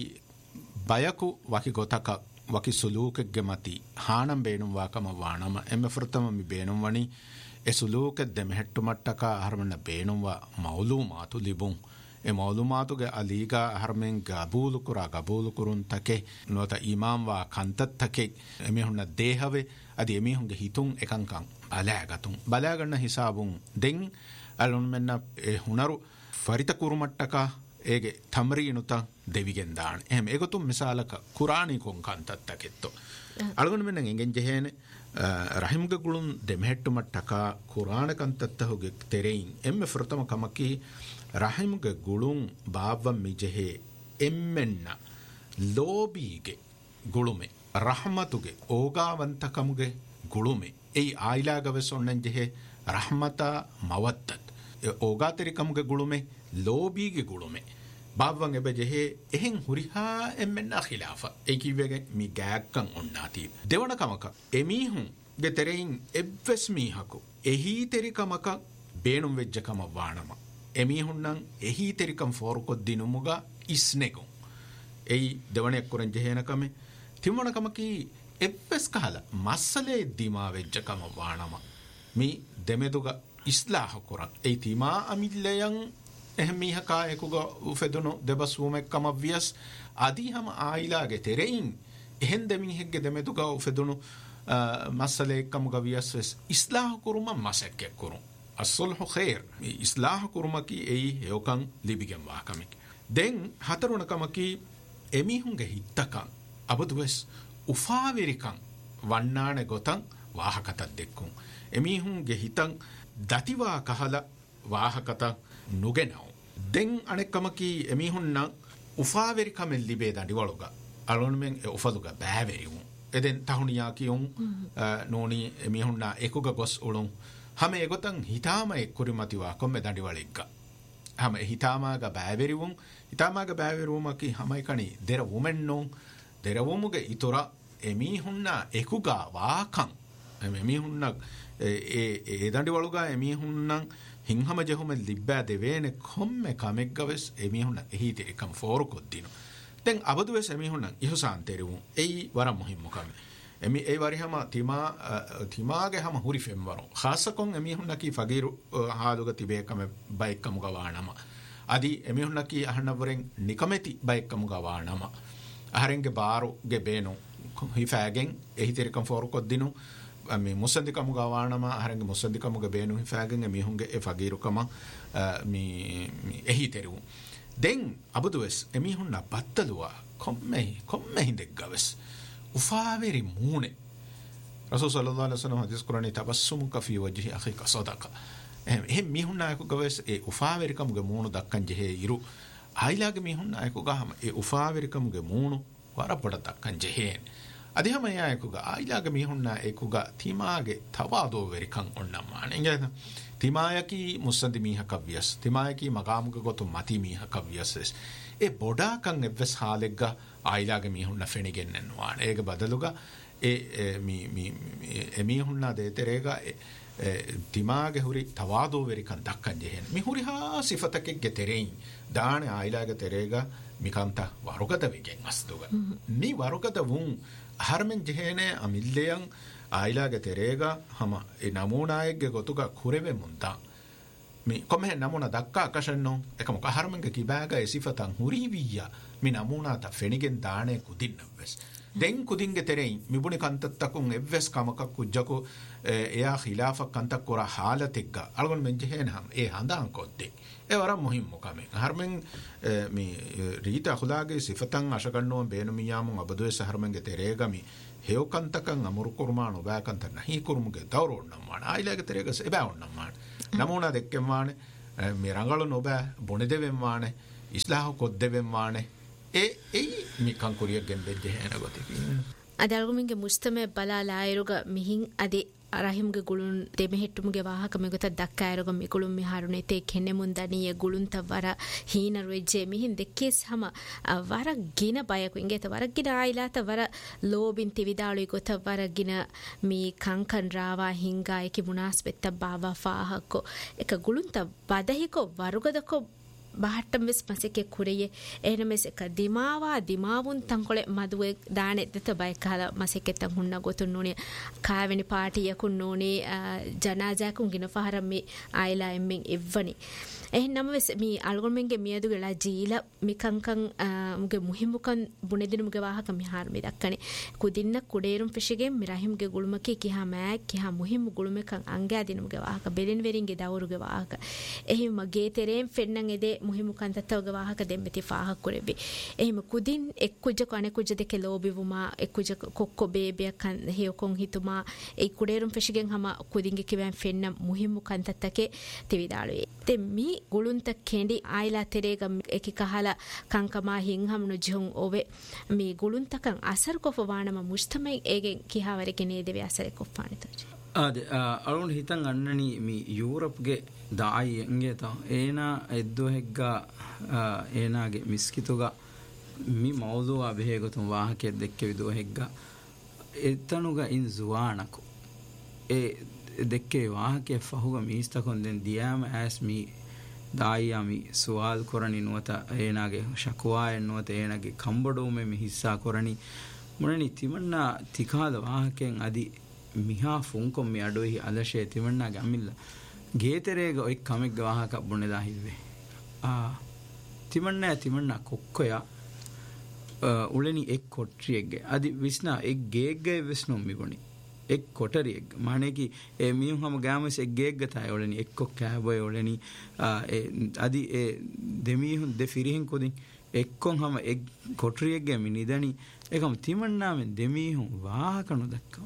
ಬಯಕು ವಕಿ ಗೊತಕ ವಕಿ ಸುಲೂಕೆಗೆ ಮತಿ ಹಾಣಂ ಬೇಣುಂ ವಾಕಮ ವಾಣಮ ಎಮ್ಮೆ ಫೃತಮ ಮಿ ಬೇಣುಂ ವಣಿ ಎ ಸುಲೂಕೆ ದೆಮೆಹೆಟ್ಟು ಮಟ್ಟಕ ಹರಮಣ್ಣ ಬೇಣುಂ ವ ಮೌಲೂಮಾತು ಲಿಬುಂ ಎ ಮೌಲೂಮಾತುಗೆ ಅಲೀಗ ಹರಮೆಂ ಗಬೂಲು ಕುರ ಗಬೂಲು ಕುರುನ್ ತಕೆ ನೋತ ಇಮಾಮ್ ವಾ ಕಂತತ್ತಕೆ ಎಮಿಹುನ್ನ ದೇಹವೆ ಅದಿ ಎಮಿಹುಂಗೆ ಹಿತುಂ ಎಕಂಕಂ ಬಲಾಗತುಂ ಬಲಾಗಣ್ಣ ಹಿಸಾಬುಂ ದೆಂ ಅಲುನ್ಮೆನ್ನ ಎ ಹುನರು ಫರಿತ ಕುರುಮಟ್ಟಕ ಏಗೆ ತಮ್ರೀನುತ ದೆವಿಗೆಂದಾಣ ಎಹೆಂ ಏಗೊತುಂ ಮಿಸಾಲಕ ಕುರಾನಿ ಕೊಂ ಕಂತತ್ತಕೆತ್ತು ಅಳಗುನ್ಮೆನ್ನ ಎಂಗೆಂ ಜೆಹೇನೆ ರಹಿಮ್ಗೆ ಗುಳುಂ ದೆಮೆಹೆಟ್ಟು ಮಟ್ಟಕ ಕುರಾನ ಕಂತತ್ತ ಹುಗೆ ತೆರೆಯಿಂ ಎಮ್ಮೆ ಫೃತಮ ಕಮಕಿ ರಹಿಮ್ಗೆ ಗುಳುಂ ಬಾವ್ವ ಮಿಜೆಹೆ ಎಮ್ಮೆನ್ನ ಲೋಬೀಗೆ ಗುಳುಮೆ ರಹಮತುಗೆ ಓಗಾವಂತಕಮುಗೆ ಗುಳುಮೆ ಏಯ್ ಆಯ್ಲಾಗವೆ ಸೊಣ್ಣಂಜೆಹೆ ರಹಮತ ಮವತ್ತತ್ ಓಗಾತೆರಿಕಮುಗೆ ಗುಳುಮೆ ಲೋಬೀಗೆ ಗುಳುಮೆ ಬಾವ್ವಂ ಎಬೆಜೆಹೆ ಎಹೆಂ ಹುರಿಹಾ ಎಮ್ಮೆನ್ನ ಖಿಲಾಫ ಏಕಿವೆಗೆ ಮಿ ಗ್ಯಾಕ್ಕಂ ಉಣ್ಣಾತಿ ದೇವಣ ಕಮಕ ಎಮೀಹುಂ ಗೆ ತೆರೆಯಿಂ ಎವ್ವೆಸ್ ಮೀಹಕು ಎಹಿ ತೆರಿಕಮಕ ಬೇಣುಂ ವೆಜ್ಜಕಮ ವಾಣಮ ಎಮೀಹುನ್ನಂ ಎಹಿ ತೆರಿಕಂ ಫೋರುಕೊದ್ದಿನುಮುಗ ಇಸ್ನೆಗು ಎಯಿ ದೇವಣೆ ಕುರಂ ಜೆಹೇನಕಮೆ ತಿಮ್ಮಣಕಮಕಿ ಎವ್ವೆಸ್ ಕಹಲ ಮಸ್ಸಲೆ ದಿಮಾ ವೆಜ್ಜಕಮ ವಾಣಮ ಮಿ ದೆಮೆದುಗ ಇಸ್ಲಾಹ ಕುರಂ ಎಯಿ ತಿಮಾ ಅಮಿಲ್ಲೆಯಂ ಎಹಮೀಹಕ ಎಕುಗ ಉಫೆದುನು ದೆಬಸ್ವುಮೆಕ್ಕಮ ವ್ಯಸ್ ಅದಿ ಹಮ ಆಯಿಲಾಗೆ ತೆರೆಯಿಂ ಎಹೆನ್ ದೆಮಿಹೆಗ್ಗೆ ದೆಮೆದುಗ ಉಫೆದುನು ಮಸ್ಸಲೆ ಎಕ್ಕಮುಗ ವ್ಯಸ್ ವೆಸ್ ಇಸ್ಲಾಹ ಕುರುಮ ಮಸೆಕ್ಕೆ ಕುರುಂ ಅಸ್ಸುಲ್ಹು ಖೈರ್ ಇಸ್ಲಾಹ ಕುರುಮಕಿ ಎಯಿ ಹೇವಕಂ ಲಿಬಿಗೆಂ ವಾಕಮಿಕ್ then ಹತರುಣಕಮಕಿ ಎಮಿಹುಂಗೆ ಹಿತ್ತಕಂ ಅಬದುವೆಸ್ ಉಫಾವಿರಿಕಂ ವಣ್ಣಾಣೆ ಗೊತಂ ವಾಹಕತ ದೆಕ್ಕುಂ ಎಮಿಹುಂಗೆ ಹಿತಂ ದತಿವಾ ಕಹಲ ವಾಹಕತ ನುಗೆನವು then ಅಣೆಕ್ಕಮಕಿ ಎಮಿಹುನ್ನ ಉಫಾವಿರಿಕಮೆನ್ ಲಿಬೇ ದಂಡಿವಳುಗ ಅಳೊಣ್ಮೆನ್ ಉಫಲುಗ ಬ್ಯಾವೆರಿವು ಎದೆನ್ ತಹುಣಿಯಾಕಿಯುಂ ನೋಣಿ ಎಮಿಹುನ್ನ ಎಕುಗ ಗೊಸ್ ಉಳುಂ ಹಮ ಎಗೊತಂ ಹಿತಾಮ ಎಕ್ಕುರಿಮತಿವಾ ಕೊಮ್ಮೆ ದಂಡಿವಳಿಗ್ಗ ಹಮ ಹಿತಾಮಾಗ ಬ್ಯಾವೆರಿವುಂ ಹಿತಾಮಾಗ ಬ್ಯಾವೆರಿವುಮಕಿ ಹಮೈಕಣಿ ದೆರವುಮೆನ್ನೋ ದೆರವುಮುಗೆ ಇತುರ ಎಮಿಹುನ್ನ ಎಕುಗ ವಾಕಂ ಎಮಿಹುನ್ನ A ದಂಡಿವಳುಗ ಎಮಿಹುನ್ನಂ ಹಿಂಹಮ ಜಹುಮೆ ಲಿಬ್ಬಾ ದೆವೇನೆ ಕೊಮ್ಮೆ ಕಮೆಗ್ಗವೆಸ್ ಎಮಿಹುನ್ನ ಎಹೀತಿ Ekam four ಕೊದ್ದಿನು then ಅಬದುವೆಸ್ ಎಮಿಹುನ್ನಂ ಇಹುಸಾಂತೆರಿವು ಎಯಿ ವರ ಮುಹಿಮ್ಮು ಕಮೆ ಎಮಿ ಎ ವರಿಹಮ ತಿಮಾ ತಿಮಾಗೆ ಹಮ ಹುರಿ ಫೆಂವರು ಖಾಸಕೊಂ ಎಮಿಹುನ್ನಕಿ ಫಗೀರು ಹಾಲುಗ ತಿಬೇಕಮೆ ಬೈಕ್ಕಮುಗ ವಾಣಮ ಅದಿ ಎಮಿಹುನ್ನಕಿ ಅಹಣ್ಣವರೆಂ ನಿಕಮೆತಿ ಬೈಕ್ಕಮುಗ ವಾಣಮ ಅಹರೆಂಗೆ ಬಾರುಗೆ ಬೇನು ಹಿಫಾಗೆಂ ಎಹಿತಿರಿಕಂ four ಕೊದ್ದಿನು me ಮುಸಂದಿಕಮುಗ ವಾಣಮ ಅಹರೆಂಗೆ ಮುಸಂದಿಕಮುಗ ಬೇನು ಹಿಫಾಗೆಂ ಎಮಿಹುಂಗೆ A ಫಗೀರುಕಮ me ಎಹಿತೆರಿವು then ಅಬದುವೆಸ್ ಎಮಿಹುನ್ನ ಬತ್ತಲುವ ಕೊಮ್ಮೆ ಕೊಮ್ಮೆ ಹಿಂದೆಗ್ಗವೆಸ್ ಉಫಾವೆರಿ ಮೂಣೆ Rasool ಸಲ್ಲಲ್ಲಾಹು ಅಲೈಹಿ ವಸಲ್ಲಂ Hadith ಕುರಾನಿ ತಬಸ್ಸುಮುಕ phi ವಜ್ಹಿ ಅಖಿಕ ಸದಕ ಎಹೆ ಮಿಹುನ್ನಾಯಕು ಗವೆಸ್ A ಉಫಾವೆರಿಕಮುಗೆ ಮೂಣು ದಕ್ಕಂಜೆಹೆ ಇರು ಆಯ್ಲಾಗೆ ಮಿಹುನ್ನಾಯಕು ಗಹಮ ಎ ಉಫಾವೆರಿಕಮುಗೆ ಮೂಣು ವರಪಡ ದಕ್ಕಂಜೆಹೆ ಅದಿಹಮಯಾಯಕುಗ ಆಯ್ಲಾಗೆ ಮಿಹುನ್ನ ಎಕುಗ ತಿಮಾಗೆ ತವಾದೋ ವೆರಿಕಂ ಉಣ್ಣಮ್ಮಾನೆ ಇಂಗೇನ ತಿಮಾಯಕಿ ಮುಸ್ಸಂದಿ ಮೀಹ ಕವ್ಯಸ್ ತಿಮಾಯಕಿ ಮಗಾಮುಗ ಗೊತ್ತು ಮತಿ ಮೀಹ ಕವ್ಯಸ್ ಎ ಬೊಡಾಕಂ ಎವ್ವೆಸ್ ಹಾಲೆಗ್ಗ ಆಯ್ಲಾಗೆ ಮೀಹುನ್ನ ಫೆಣಿಗೆನ್ನೆನ್ನುವಾನೆ ಏಗೆ ಬದಲುಗ ಎ ಮಿ ಮಿ ಎಮೀಹುನ್ನ ದೇತೆರೇಗ ತಿಮಾಗೆ ಹುರಿ ತವಾದೋ ವೆರಿಕಂ ದಕ್ಕಂಜೆಹೆನ್ ಮಿ ಹುರಿ ಹಾ ಸಿಫತಕೆಗೆ ತೆರೆಯಿ ದಾಣೆ ಆಯ್ಲಾಗೆ ತೆರೇಗ ಮಿಕಂತ ವರುಗದವಿಗೆಂ ಅಸ್ತುಗ ನೀ ವರುಗದವುಂ ಹರ್ಮೆನ್ ಜೆಹೇನೆ ಅಮಿಲ್ಲೆಯಂ ಆಯ್ಲಾಗೆ ತೆರೇಗ ಹಮ ಎ ನಮೂನಾಯಗ್ಗೆ ಗೊತ್ತುಗ ಕುರೆವೆ ಮುಂದ ಮಿ ಕೊಮ್ಮೆ ನಮೂನ ದಕ್ಕ ಆಕಶನ್ನು ಏಕಮುಕ ಹರ್ಮೆಂಗೆ ಕಿಬಾಗ ಎ ಸಿಫತಂ ಹುರಿವಿಯ ಮಿ ನಮೂನಾತ ಫೆಣಿಗೆನ್ ದಾಣೆ ಕುದಿನ್ನವೆಸ್ දැන් කුදින්ගේ තෙරෙයින් මිබුනි කන්තත්තකුන් එව්වස් කමක කුජ්ජකු එයා ඛිලාෆක් කන්තක් කොර حالتෙක්ග අලගොන් මෙන්ජ හේනහම් ඒ හඳාන් කොද්දේ ඒ වරම් මුහිම්මු කමෙන් හර්මෙන් මේ රීත අඛලාගේ සිෆතන් අශකන්නෝ බේනු මියාමුන් අබදුවේ හර්මෙන්ගේ තෙරේගමි හේවකන්තකන් අමුරු කුර්මානෝ බෑකන්ත නහි කුරුමුගේ දවරොන්නම් මාන ආයිලාගේ තෙරේගස එබෑවොන්නම් මාන නමුණා දෙක්කෙන් මාන මේ රංගල නොබෑ බොනෙදෙවෙන් මාන ඉස්ලාහ කොද්දෙවෙන් මාන ඒ ඒ මිකන් කුරියගෙන් බෙද්දේ හැන ගොතේ අදල්ගුමින්ගේ මුස්තමේ බලාලා අයරුග මිහින් අදි රහිම්ගේ ගුළුන් දෙමෙහෙට්ටුමුගේ වාහක මෙගොත දක්කා අයරුග මිකුළුම් මිහාරුනේ තේ කෙන්නේ මුන්දනිය ගුළුන්ත වර හීනරු වෙජ්ජේ මිහින් දෙක්කේස් හම වර ගින බයකු ඉංගේත වර ගින ආයිලාත වර ලෝබින් තිවිදාලු ගොත වර ගින මී කංකන් රාවා හිංගා එකි මුනාස් වෙත්ත බාවා ෆාහකෝ එක ගුළුන්ත බදහිකෝ වරුගදකෝ බහට්ටම් වෙස් මසෙකේ කුරියේ එහෙනමෙස් එක දිමාවා දිමාවුන් තංකොලේ මදුවේ දානෙ දෙත බයි කාලා මසෙකේ තන් හුන්න ගොතුන් නෝනේ කාවෙනි පාටියකුන් නෝනේ ජනාසාකුන් ගින ෆහරම් මේ ආයිලා එම්මින් එව්වනි එහෙනම වෙස් මේ අල්ගොන්මෙන්ගේ මියදුගලා ජීලා මිකංකන් මුගේ මුහිමුකන් බුනෙදිනුගේ වාහක මිහාර මේ දක්කනේ කුදින්න කුඩේරුම් ෆිෂිගෙන් මිරහිම්ගේ ගුළුමකේ කිහා මෑ කිහා මුහිමු ගුළුමකන් අංගයා දිනුගේ වාහක බෙලින් වෙරින්ගේ දවරුගේ වාහක එහිම ගේ තෙරෙන් ෆෙන්නන් එදේ මුහිමුකන් තත්තවගේ වාහක දෙම්බෙති ෆාහක් කුරෙබි එහිම කුදින් එක් කුජ කනේ කුජ දෙකේ ලෝබිවුමා එක් කුජ කොක්කො බේබියක් හේකොන් හිතුමා ඒ කුඩේරුම් ෆිෂිගෙන් හම කුදින්ගේ කිවෑන් ෆෙන්න මුහිමුකන් තත්තකේ තිවිදාලුවේ දෙමි ගුළුන්ත කෙඳි ආයිලා තෙරේග එකි කහලා කංකමා හින්හම්නු ජුන් ඔවේ මේ ගුළුන්තකන් අසර් කොෆවානම මුස්තමයි ඒගෙන් කිහවරේ නේ දෙවි අසරේ කොෆානිතොච ආද අලුන් හිතන් අන්නනි මේ යුරෝප්ගේ දායි එංගේ තා ඒනා එද්දෝ හෙග්ගා ඒනාගේ මිස්කිතුගා මි මෞදුවා බෙහෙගතුන් වාහකෙ දෙක්කේ විදෝ හෙග්ගා එතනුගා ඉන් සුවානකෝ ඒ දෙක්කේ වාහකේ ෆහුගා මිස්තකොන් දෙන් දියාම ඇස් මි දායියමි සුවාල් කරණි නුවත ඒනාගේ ශක්වායන් නුවත ඒනාගේ කම්බඩෝමෙ මි හිස්සා කරණි මොනනි තිමන්නා තිකාද වාහකෙන් අදි මිහා ෆුන්කොම් මි අඩොයි අදශේ තිමන්නාගේ අමිල්ල ගේතරේග ඔයි කමෙක් වාහක බොන්නේදා හිව්වේ ආ තිමන්නා තිමන්නා කොක්කොයා උලෙනි එක් කොට්රියෙක්ගේ අදි විස්නා එක් ගේග්ගේ විස්නුම් මිගොනි එක් කොටරියෙක් මානේ කි ඒ මියුම් හම ගාමස් එක් ගේග්ග තයි ඔලෙනි එක්කො කෑබොය ඔලෙනි අදි ඒ දෙමිහුන් දෙෆිරිහින් කොදින් එක්කොන් හම එක් කොටරියෙක්ගේ මි නිදනි එකම තිමන්නාමෙන් දෙමිහුන් වාහකනු දක්කම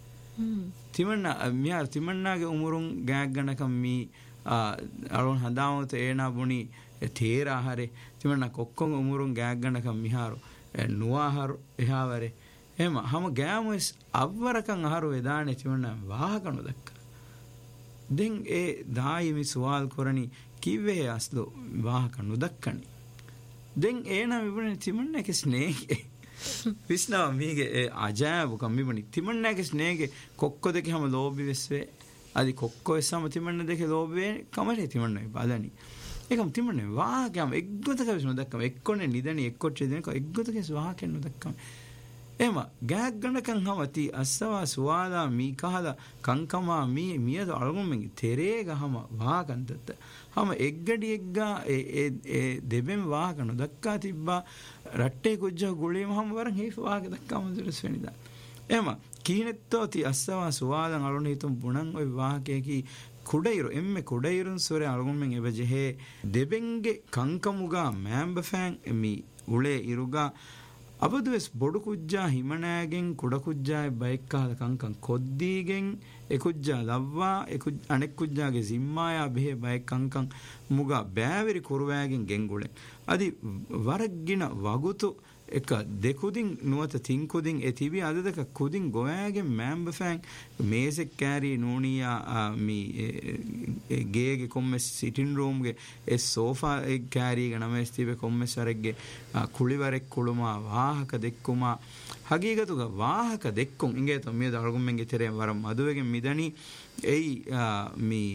තිමන්නා මියාර තිමන්නාගේ උමුරුන් ගෑග් ගණකම් මි අලොන් හදාමත ඒනා බුණි තේරා හරේ තිමන්නා කොක්කොන් උමුරුන් ගෑග් ගණකම් මිහාරු නුවාහරු එහාවරේ එහෙම හැම ගෑමුස් අවවරකන් අහරු එදානේ තිමන්නා වාහකනු දක්ක දෙන් ඒ දායිමි සුවාල් කරණි කිව්වේ අස්ලෝ වාහකනු දක්කනි දෙන් ඒනා විබුනේ තිමන්නාගේ ස්නේහේ විස්නා මීගේ අජාබු කම්මිබුනි තිමන්නාගේ ස්නේහේ කොක්කො දෙක හැම ලෝබි වෙස්වේ අදි කොක්කො එසම තිමන්න දෙක ලෝබේ කමරේ තිමන්නයි බලනි ඒකම තිමන්නේ වාහකම් එක්ගොතක විසු දක්කම එක්කොනේ නිදනි එක්කොච්ච දෙනක එක්ගොතක වාහකෙන් දක්කම එම ගෑග් ගණකන් හමති අස්සවා සුවාදා මී කහලා කංකමා මී මියද අලගොම්මෙන් තෙරේ ගහම වාහකන්තත හම එක්ගඩි එක්ගා ඒ ඒ දෙබෙන් වාහකන දක්කා තිබ්බා රට්ටේ කුජ්ජ ගුලීම හම වරන් හේ වාහක දක්කාම දුරස් වෙනිදා එම කීනෙත්තෝති අස්සවා සුවාදන් අලුන හිතුම් බුණන් ඔය වාහකයකි කුඩයිරු එම්මෙ කුඩයිරුන් සොරේ අලගොම්මෙන් එබජෙහේ දෙබෙන්ගේ කංකමුගා මෑම්බෆෑන් එමි උලේ ඉරුගා අබදුවෙස් බොඩු කුජ්ජා හිමනෑගෙන් කුඩ කුජ්ජායි බයික්කාද කංකන් කොද්දීගෙන් එකුජ්ජා ලව්වා අනෙක් කුජ්ජාගේ සිම්මායා බෙහෙ බයික් කංකන් මුගා බෑවිරි කුරුවෑගෙන් ගෙන්ගුලෙන් අදි වරක්ගින වගුතු එක දෙකුදින් නුවත තිංකුදින් එ තිබි අද දෙක කුදින් ගොෑගෙන් මෑම්බෆෑන් මේසෙක් කෑරී නූනියා මී ගේගේ කොම්මෙස් සිටින් රූම්ගේ එ සෝෆා එක් කෑරීග නමස් තිබේ කොම්මෙස් වරෙක්ගේ කුලිවරෙක් කුළුමා වාහක දෙක්කුමා හගීගතුග වාහක දෙක්කුම් ඉංගේ තො මිය දල්ගුම්මෙන්ගේ තෙරෙන් වරම් අදුවගෙන් මිදනි එයි මී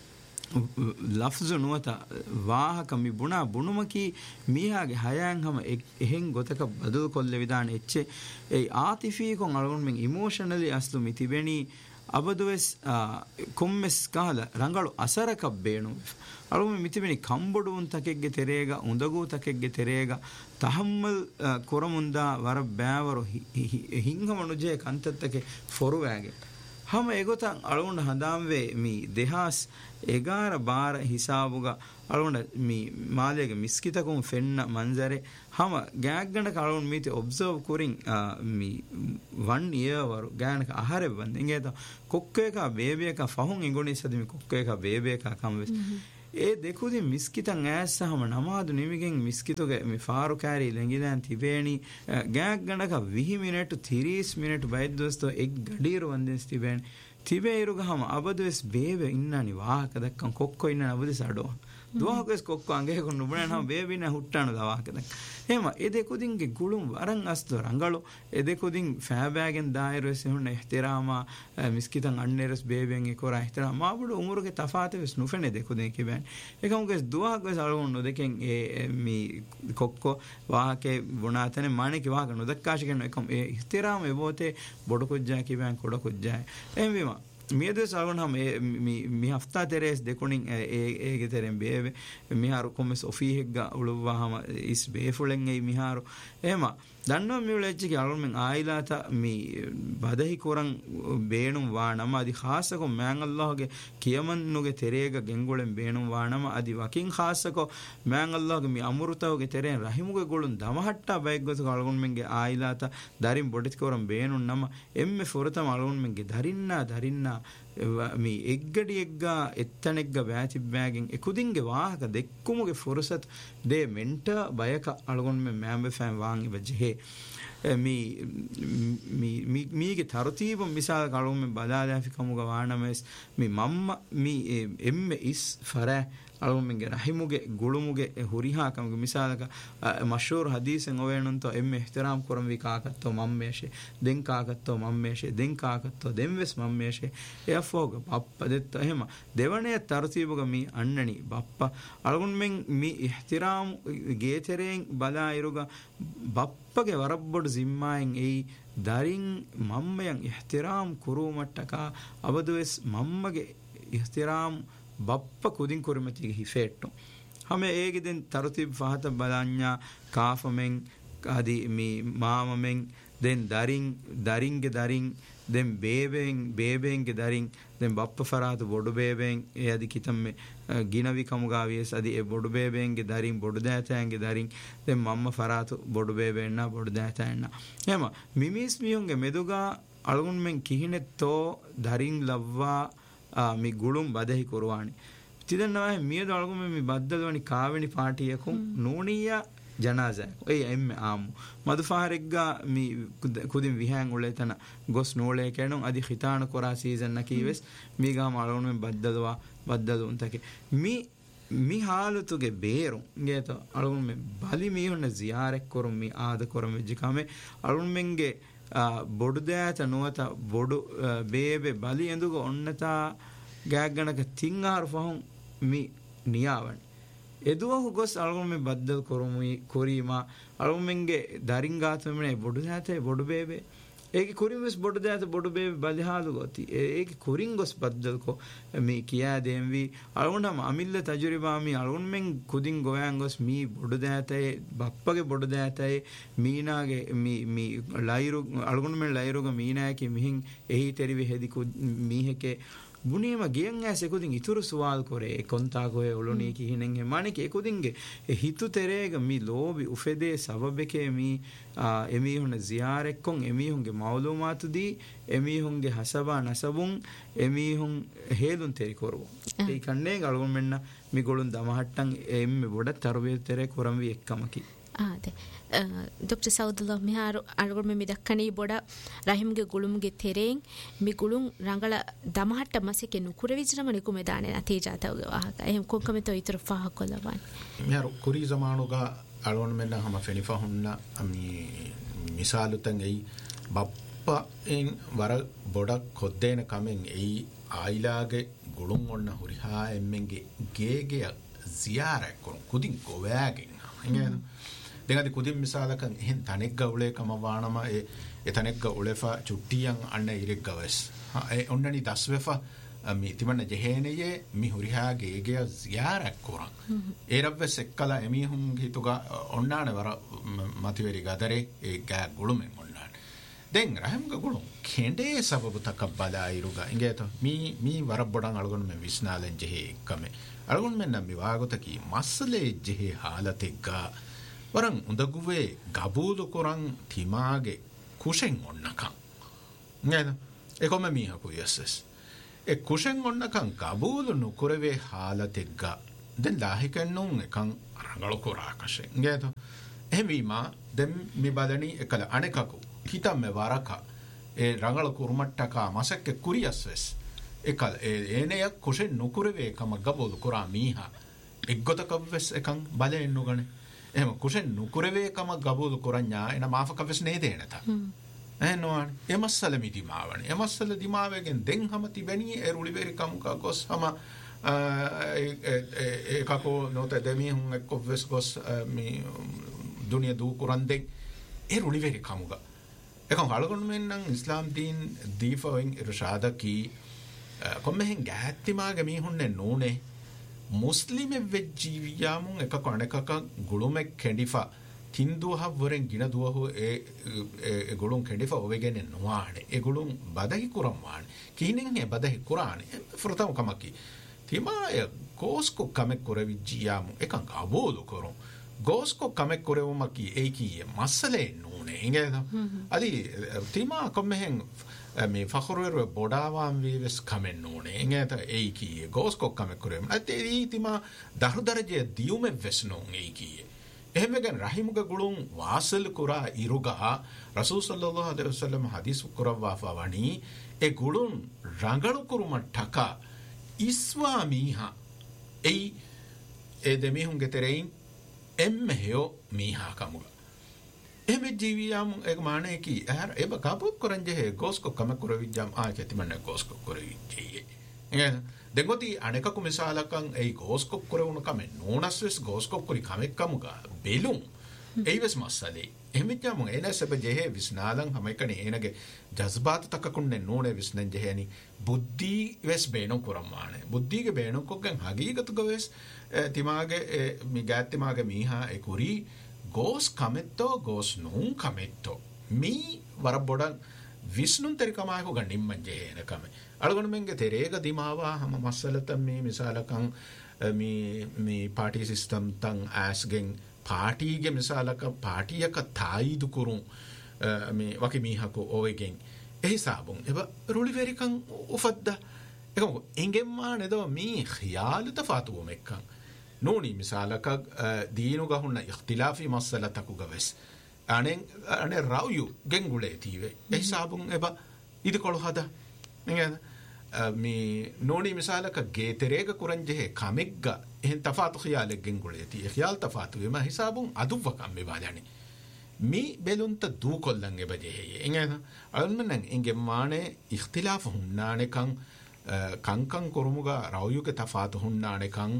ලෆ්සු නුවත වාහක මි බුණා බුණුමකි මීහාගේ හයයන් හම එහෙන් ගොතක බදු කොල්ල විදාන එච්චේ ඒ ආතිෆී කොන් අලගොන් මෙන් ඉමෝෂනලි අස්ලු මි තිබෙනි ಅಬದುವೆಸ್ ಕೊಮ್ಮೆಸ್ ಕಾಲ ರಂಗಳು ಅಸರಕ ಬೇಣು ಅಳುಮೆ ಮಿತಿಬಿನಿ ಕಂಬುಡುವುನ್ ತಕೆಗ್ಗೆ ತೆರೆಗ ಉಂದಗೂ ತಕೆಗ್ಗೆ ತೆರೆಗ ತಹಮ್ಮಲ್ ಕೊರಮುಂದ ವರ ಬ್ಯಾವರು ಹಿಂಗಮನುಜೆ ಕಂತತ್ತಕ್ಕೆ ಫೊರುವಾಗೆ ಹಮ ಎಗೊತ ಅಳುಂಡ ಹದಾಂವೆ ಮೀ ದೇಹಾಸ್ ಎಗಾರ ಬಾರ ಹಿಸಾಬುಗ ಅಳುಂಡ me ಮಾಲೆಗೆ ಮಿಸ್ಕಿತಕುಂ ಫೆನ್ನ ಮಂಜರೆ ಹಮ ಗ್ಯಾಗ್ಗಂಡಕ ಅಳುಂಡ ಮೀತಿ observe ಕುರಿಂಗ್ me one year ವರು ಗ್ಯಾನಕ ಆಹಾರೆ ಬಂದ ಹಿಂಗೇತ ಕೊಕ್ಕೇಕ ಬೇಬೇಕ ಫಹುಂ ಇಂಗುಣಿಸದಿ ಮಿ ಕೊಕ್ಕೇಕ ಬೇಬೇಕ ಕಂವೆಸ್ ඒ දෙකුදි මිස්කිතන් ඈස්සහම නමාදු නිමිගෙන් මිස්කිතුගේ මේ ෆාරු කෑරි ලැඟිලෑන් තිබේණි ගෑක් ගණක විහි මිනිටු තිරිස් මිනිටු බයිද්දොස්තෝ එක් ගඩීරු වන්දෙස් තිබේණි තිබේරුගහම අබදුවෙස් බේබේ ඉන්නනි වාහක දක්කන් කොක්කො ඉන්න අබදෙස් අඩෝ දුවහකස් කොක්කො අංගේ කොන් නුබනහම බේබින හුට්ටාන දවාහක දක් එහෙම ඒ දෙකුදින්ගේ ගුළුම් වරන් අස්තෝ රංගලෝ ඒ දෙකුදින් ෆෑබෑගෙන් දායරස් එහුන ඉහ්තිරාමා මිස්කිතන් අන්නේරස් බේබෙන් එකෝර ඉහ්තිරාම මාබුඩු උමුරුගේ තෆාතෙස් නුෆෙනේ දෙකුදින් කිබෑන් එකමුකස් දුවහකස් අලුන් නොදෙකෙන් ඒ මි කොක්කො වාහකේ වුණාතනේ මාණේ කිවාක නොදක්කාශ කරන එකම ඒ ඉහ්තිරාම එබෝතේ බොඩ කොජ්ජා කිබෑන් කොඩ කොජ්ජා එහෙම මියදේ සල්වන්හම මි මි හෆ්තා තෙරේස් දෙකොණින් ඒ ඒගේ තෙරෙන් බේවෙ මිහාරු කොමස් ඔෆීහෙග්ග උළුවාහම ඉස් බේෆුලෙන් ඒ මිහාරු එහෙම දන්නව මියුලෙච්චි අලුමෙන් ආයිලාත මි බදහි කොරන් බේණුම් වානම අදි ખાસකො මෑන් අල්ලාහගේ කියමන්නුගේ තෙරේග ගෙන්ගොලෙන් බේණුම් වානම අදි වකින් ખાસකො මෑන් අල්ලාහගේ මි අමුරුතවගේ තෙරෙන් රහිමුගේ ගොළුන් දමහට්ටා බයිග්ගොස අලුමෙන්ගේ ආයිලාත දරින් බොඩිත් කොරන් බේණුම් නම එම්මෙ ෆොරතම අලුමෙන්ගේ දරින්නා දරින්නා මේ එග්ගඩි එග්ගා එත්තනෙග්ග වැතිබ්බෑගෙන් එකුදින්ගේ වාහක දෙක්කුමුගේ ෆොරසත් දේ මෙන්ට බයක අලගොන් මේ මෑම්බ ෆෑන් වාන් ඉවජෙහේ මී මී මීගේ තරතීබ මිසාල කලොම් මේ බදාදාෆි කමුග වානමස් මේ මම්ම මී එම්මෙ ඉස් ෆරා අලුමෙන්ගේ රහිමුගේ ගුළුමුගේ හුරිහාකමුගේ මිසාලක මෂූර් හදීසෙන් ඔවේනන්තෝ එම්මෙ ඉහ්තිරාම් කරම් විකාකත්තෝ මම්මේෂේ දෙන් කාකත්තෝ මම්මේෂේ දෙන් කාකත්තෝ දෙන්වෙස් මම්මේෂේ එෆෝග බප්ප දෙත්ත එහෙම දෙවනේ තරතිබුග මී අන්නනි බප්ප අලුමෙන් මී ඉහ්තිරාම් ගේතරෙන් බදායිරුග බප්පගේ වරබ්බොඩ සිම්මායෙන් එයි දරින් මම්මයන් ඉහ්තිරාම් කුරුමට්ටක අබදුවෙස් මම්මගේ ඉහ්තිරාම් ಬಪ್ಪ ಕುದಿನ್ ಕುರಿಮತಿಗೆ ಹಿಫೆಟ್ಟು ಹಮೆ ಏಗಿದೆನ್ ತರತಿಬ್ ಫಹತ ಬಲಾನ್ಯಾ ಕಾಫಮೆಂ ಅದಿ ಮಿ ಮಾಮಮೆಂ ದೆನ್ ದರಿಂಗ್ ದರಿಂಗೆ ದರಿಂಗ್ ದೆನ್ ಬೇಬೆಂಗ್ ಬೇಬೆಂಗೆ ದರಿಂಗ್ ದೆನ್ ಬಪ್ಪ ಫರಾತ ಬೊಡು ಬೇಬೆಂಗ್ ಏ ಅದಿ ಕಿತಮ್ಮೆ ಗಿನವಿ ಕಮುಗಾವಿಯಸ್ ಅದಿ ಎ ಬೊಡು ಬೇಬೆಂಗೆ ದರಿಂಗ್ ಬೊಡು ದಾತಾಂಗೆ ದರಿಂಗ್ ದೆನ್ ಮಮ್ಮ ಫರಾತ ಬೊಡು ಬೇಬೆನ್ನ ಬೊಡು ದಾತಾನ್ನ ಹೇಮ ಮಿಮಿಸ್ ಮಿಯುಂಗೆ ಮೆದುಗಾ ಅಳಗುನ್ ಮೆಂ ಕಿಹಿನೆತ್ತೋ ದರಿಂಗ್ ಲವ್ವಾ ಮಿ ಗುಳುಂ ಬದಹಿ ಕುರುವಾಣಿ ತಿದನ್ನವ ಮಿಯದು ಅಳಗುಮೆ ಮಿ ಬದ್ದದವನಿ ಕಾವೆನಿ ಪಾಟಿಯಕು ನೂಣಿಯ ಜನಾಜ ಏ ಎಮ್ಮೆ ಆಮು ಮದುಫಾರೆಗ್ಗ ಮಿ ಕುದಿಂ ವಿಹ್ಯಾಂಗ್ ಉಳೆತನ ಗೊಸ್ ನೋಳೆ ಕೆಣು ಅದಿ ಖಿತಾನ ಕೊರಾ ಸೀಸನ್ ನಕೀವೆಸ್ ಮೀಗಾ ಅಳಗುಮೆ ಬದ್ದದವಾ ಬದ್ದದು ಅಂತಕೆ ಮಿ ಮಿ ಹಾಲುತುಗೆ ಬೇರು ಗೇತ ಅಳಗುಮೆ ಬಲಿ ಮೀಹುನ್ನ ಜಿಯಾರೆಕ್ ಕೊರು ಮಿ ಆದ ಕೊರಂ ವಿಜಿಕಾಮೆ ಅಳಗುಮೆಂಗೆ ಬೊಡುದಾತ ನುವತ ಬೊಡು ಬೇಬೆ ಬಲಿ ಎಂದುಗ ಒನ್ನತ ಗ್ಯಾಗಣಕ ತಿಂಗಾರು ಫಹುಂ ಮಿ ನಿಯಾವಣಿ ಎದುವಹು ಗೊಸ್ ಅಳಗುಮೆ ಬದ್ದಲ್ ಕೊರುಮಿ ಕೊರಿಮಾ ಅಳಗುಮೆಂಗೆ ದರಿಂಗಾತಮನೆ ಬೊಡುದಾತೆ ಬೊಡು ಬೇಬೆ ಏಕೆ ಕುರಿಂಗೊಸ್ ಬೊಡುದಾತೆ ಬೊಡು ಬೇಬೆ ಬಲಿ ಹಾಲು ಗೊತ್ತಿ ಏಕೆ ಕುರಿಂಗೊಸ್ ಬದ್ದಲ್ಕೊ ಮಿ ಕಿಯಾ ದೇಂವಿ ಅಳಗುಂಡಮ ಅಮಿಲ್ಲ ತಜುರಿಬಾ ಮಿ ಅಳಗುಂಮೆಂ ಕುದಿಂ ಗೋಯಾಂಗೊಸ್ ಮಿ ಬೊಡುದಾತೆ ಬಪ್ಪಗೆ ಬೊಡುದಾತೆ ಮೀನಾಗೆ ಮಿ ಮಿ ಲೈರು ಅಳಗುಂಮೆಂ ಲೈರುಗ ಮೀನಾಕಿ ಮಿಹಿಂ ಎಹಿ ತೆರಿವಿ ಹೆದಿಕು ಮೀಹಕೆ බුනීම ගෙයන් ඇස් එකුදින් ඉතුරු සුවාල් කොරේ කොන්තාගොය ඔලුනී කිහිනෙන් හෙමානික එකුදින්ගේ හිතු තෙරේග මි ලෝබි උෆෙදේ සබබෙකේ මි එමිහුන ziyarekkon එමිහුන්ගේ මවලුමාතුදී එමිහුන්ගේ හසබා නසබුන් එමිහුන් හේලුන් තෙරි කොරවෝ ඒ කන්නේ ගලුන් මෙන්න මි ගොළුන් දමහට්ටන් එම්මෙ බොඩ තරවේ තෙරේ කොරම්වි එක්කමකි ආද ಡಾಕ್ಟರ್ ಸೌದುಲ್ಲಾ ಮಿಹಾರು ಅಳಗೊಳ್ಮೆ ಮಿದಕ್ಕನಿ ಬೊಡ ರಹಿಮ್ಗೆ ಗುಳುಮ್ಗೆ ತೆರೆಂ ಮಿ ಗುಳುಂ ರಂಗಳ ದಮಹಟ್ಟ ಮಸೆಕೆ ನುಕುರೆ ವಿಜ್ರಮಣಿ ಕುಮೆ ದಾನೆ ನತೀಜಾತವಗೆ ವಾಹಕ ಎಹಂ ಕೊಕ್ಕಮೆ ತೋ ಇತರ ಫಾಹ ಕೊಲ್ಲವಾನ್ ಮಿಹಾರು ಕುರಿ ಜಮಾನುಗ ಅಳಗೊಳ್ಮೆ ನ ಹಮ ಫೆನಿಫಾ ಹುನ್ನ ಅಮಿ ಮಿಸಾಲು ತಂ ಎಯಿ ಬಪ್ಪ ಎನ್ ವರ ಬೊಡ ಕೊದ್ದೇನ ಕಮೆಂ ಎಯಿ ಆಯಿಲಾಗೆ ಗುಳುಂ ಒನ್ನ ಹುರಿಹಾ ಎಮ್ಮೆಂಗೆ ಗೇಗೆ ಜಿಯಾರ ಕೊನ್ ಕುದಿನ್ ಕೋವಾಗೆ ಹಿಂಗೆ දෙගදි කුදින් මිසාලකන් එහෙන් තනෙක්ග උලේ කම වානම ඒ එතනෙක්ග උලෙෆා චුට්ටියන් අන්න ඉරෙක් ගවස් e onnani daswefa mi timanna jeheneye mi hurihage ege ziyarak kuran eravve sekkala emihun hituga onnane wara mativeri gadare e ga gulumen onnan den rahimga gulum kende sababu takabbala iruga ingeto mi mi warabbodan algon me visnalen jehe kame algon men nam mi wagotaki masle jehe halategga waran undaguve gabulu kuran timage kushen onnakan ngedo e come miha ku yesses e kushen onnakan gabulu nukureve halategga den lahikennun ekan rangalu kurakashe ngedo ehmima den mi badani ekala anekaku kita me waraka e rangalu kurmattaka masakke kuriyasves ekal e eneya kushen nukureve kama gabulu kura miha eggotakavves ekan bale ennugane එහෙම කුෂෙන් නුකුරවේ කම ගබෝදු කරඤ්ඤා එන මාෆකවස් නේදේනත එනෝන් එමස්සල මිදිමාවණ එමස්සල දිමාවගෙන් දෙන් හැම තිබෙනී එරුලි වෙරි කම කකොස් හැම ඒකකෝ නොත දෙමි හුන් එක්කොවස් ගොස් මි දුනිය දු කුරන්දෙන් එරුලි වෙරි කමුග එකන් හලගොන් මෙන්නම් ඉස්ලාම් දීන් දීෆවෙන් ඉර්ෂාදකි කොම්මෙන් ගැත්තිමාගේ මිහුන්නේ නෝනේ ಮುಸ್ಲಿಮೆ ವೆಜ್ಜೀವಿಯಾಮುಂ ಎಕ ಕಣಕಕ ಗುಳುಮೆ ಕೆಂಡಿಫಾ ತಿಂದುಹ ವರೆಂ ಗಿನ ದುವಹು ಎ ಎ ಗುಳುಂ ಕೆಂಡಿಫಾ ಒವೆಗೆನೆ ನುವಾಣೆ ಎ ಗುಳುಂ ಬದಹಿ ಕುರಂ ವಾಣೆ ಕೀನಿಂ ಎ ಬದಹಿ ಕುರಾಣೆ ಫ್ರತಮ ಕಮಕಿ ತಿಮಾಯ ಗೋಸ್ಕೊ ಕಮೆ ಕೊರೆವಿಜ್ಜಿಯಾಮುಂ ಎಕಂ ಅಬೋದು ಕೊರಂ ಗೋಸ್ಕೊ ಕಮೆ ಕೊರೆವುಮಕಿ ಏಕಿಯೆ ಮಸಲೆ ನೂನೆ ಇಂಗೆದ ಅದಿ ತಿಮಾ ಕೊಮ್ಮೆಹೆಂ mi fakhruer bodawan vives kamen none engeta eiki gosko kame kurem ate itima daru daraje diume vesnon eiki ehmegen rahimuga gulun wasal kura iruga rasul sallallahu alaihi wasallam hadis kurawa fawani e gulun rangalu kuruma taka iswa miha ei e demi hunge terein emmehyo miha kamuga එහෙම ජීවියම් එක මානේ කි අර එබ කපුත් කරන්ජේ ගෝස්කො කම කරවිජම් ආචති මන්න ගෝස්කො කරවිජේ එහෙනම් දෙගොති අනේකකු මිසාලකන් ඒ ගෝස්කො කරවුන කම නෝනස්වස් ගෝස්කො කරි කමෙක් කමුග බෙලුම් ඒවස් මස්සලේ එහෙමිච්චම එනසබ ජෙහෙ විස්නාලන් හැමකනේ එනගේ ජස්බාත තකකුන්නේ නෝනේ විස්නන් ජෙහෙනි බුද්ධි වෙස් බේනෝ කරමානේ බුද්ධිගේ බේනෝ කොගෙන් හගීගතු ගවස් තිමාගේ මි ගාත්තිමාගේ මීහා ඒ කුරි gos kametto gos nun kametto mi warabbodan visnun terikama ko gandim manje ena kame algon menge terega dimawa hama masalata mi misalakan mi mi party system tang asgen party ge misalaka party yaka taidu kurun mi waki mi hako ovegen ehi sabun eba ruli verikan ufadda ekam engemma nedo mi khiyal tafatu mekkan نوني مثالك دينو غهنا اختلافي مسألة تكو غوس أنا أنا راويو جنغولي تيوي إحسابون إبا إذا كله هذا مين مي نوني مثالك جيتريغا كورنجه كاميغا إن تفاتو خيال جنغولي تي خيال تفاتو ما حسابون أدوبا كام ببالاني مي بلون تدو كلن إبا جهي إنه ألمنن إنجي مانه اختلاف هنانه كان كان كان كورموغا راويو كتفاتو هنانه كان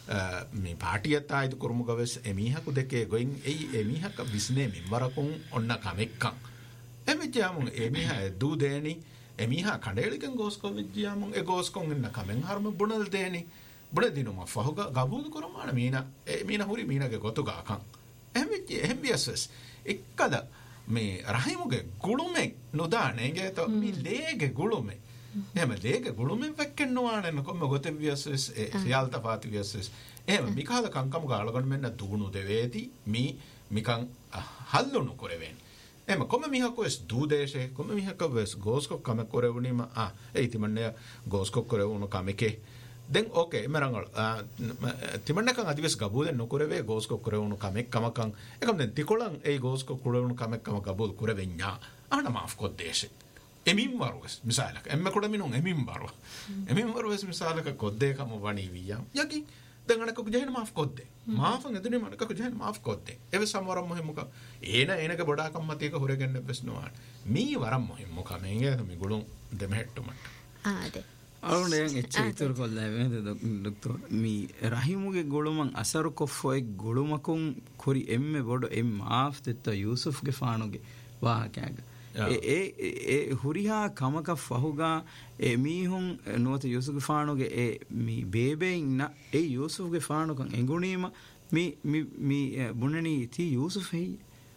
මේ පාටියත් ආයිද කරමු ගවස් එමිහකු දෙකේ ගොයින් එයි එමිහක විස්නේ මිවරකුන් ඔන්න කමෙක්කන් එමෙජාමුන් එමිහා දු දෙනි එමිහා කඩේලිකන් ගෝස්කො විජ්ජාමුන් ඒ ගෝස්කොන් ඉන්න කමෙන් හර්ම බුණල් දෙනි බුණ දිනුම ෆහුග ගබුල් කරමාන මීන මීන හුරි මීනගේ ගොතු ගාකන් එමෙජ එම්බියසස් එක්කද මේ රහිමුගේ ගුළුමෙක් නොදානේ ගේත මේ ලේගේ ගුළුමෙක් එහෙම ලේක ගුළුමෙන් වෙක්කෙන්නවානේ කොම්ම ගොතේ වියසස් ඒ සියල්ත පාති වියසස් එහෙම මිකාල කංකම ගාලගොන් මෙන්න දුණු දෙවේති මි මිකං හල්ලුණු කරවෙන් එහෙම කොම්ම මිහකොස් දූ දේශේ කොම්ම මිහකවස් ගෝස්කො කම කරවුනිම ආ ඒ තිමන්නේ ගෝස්කො කරවුණු කමකේ දැන් ඕකේ මරංගල් තිමන්නකන් අදිවස් ගබුදෙන් නොකරවේ ගෝස්කො කරවුණු කමෙක් කමකන් එකම් දැන් තිකොලන් ඒ ගෝස්කො කරවුණු කමෙක් කම ගබුල් කරවෙන්නා ආන මාෆ් කොත් දේශේ එමින් වරුවස් මිසාලක එම්ම කොට මිනුන් එමින් වරුව එමින් වරුවස් මිසාලක කොද්දේ කම වණී වියම් යකි දඟනක ජහන මාෆ් කොද්දේ මාෆන් එදුනේ මනක ජහන මාෆ් කොද්දේ එව සමවරම් මොහෙමුක ඒන ඒනක බොඩාකම් මතේක හොරගෙන්න බස්නවාන මී වරම් මොහෙමුක මේගේ මි ගුළුන් දෙමෙට්ටුමට ආදේ අවුලෙන් එච්චිතර කොල්ලා වෙනද ડોක්ටර් මි රහිමුගේ ගොළුමන් අසරු කොෆොයි ගොළුමකුන් කුරි එම්මෙ බොඩ එම් මාෆ් දෙත්ත යූසුෆ්ගේ ෆානුගේ වාහකයක ඒ ඒ හුරිහා කමක ෆහුගා ඒ මීහුන් නුවත යූසුෆ් ෆානුගේ ඒ මි බේබේ ඉන්න ඒ යූසුෆ්ගේ ෆානුකන් එඟුණීම මි මි මි බුණනි ති යූසුෆ් හේය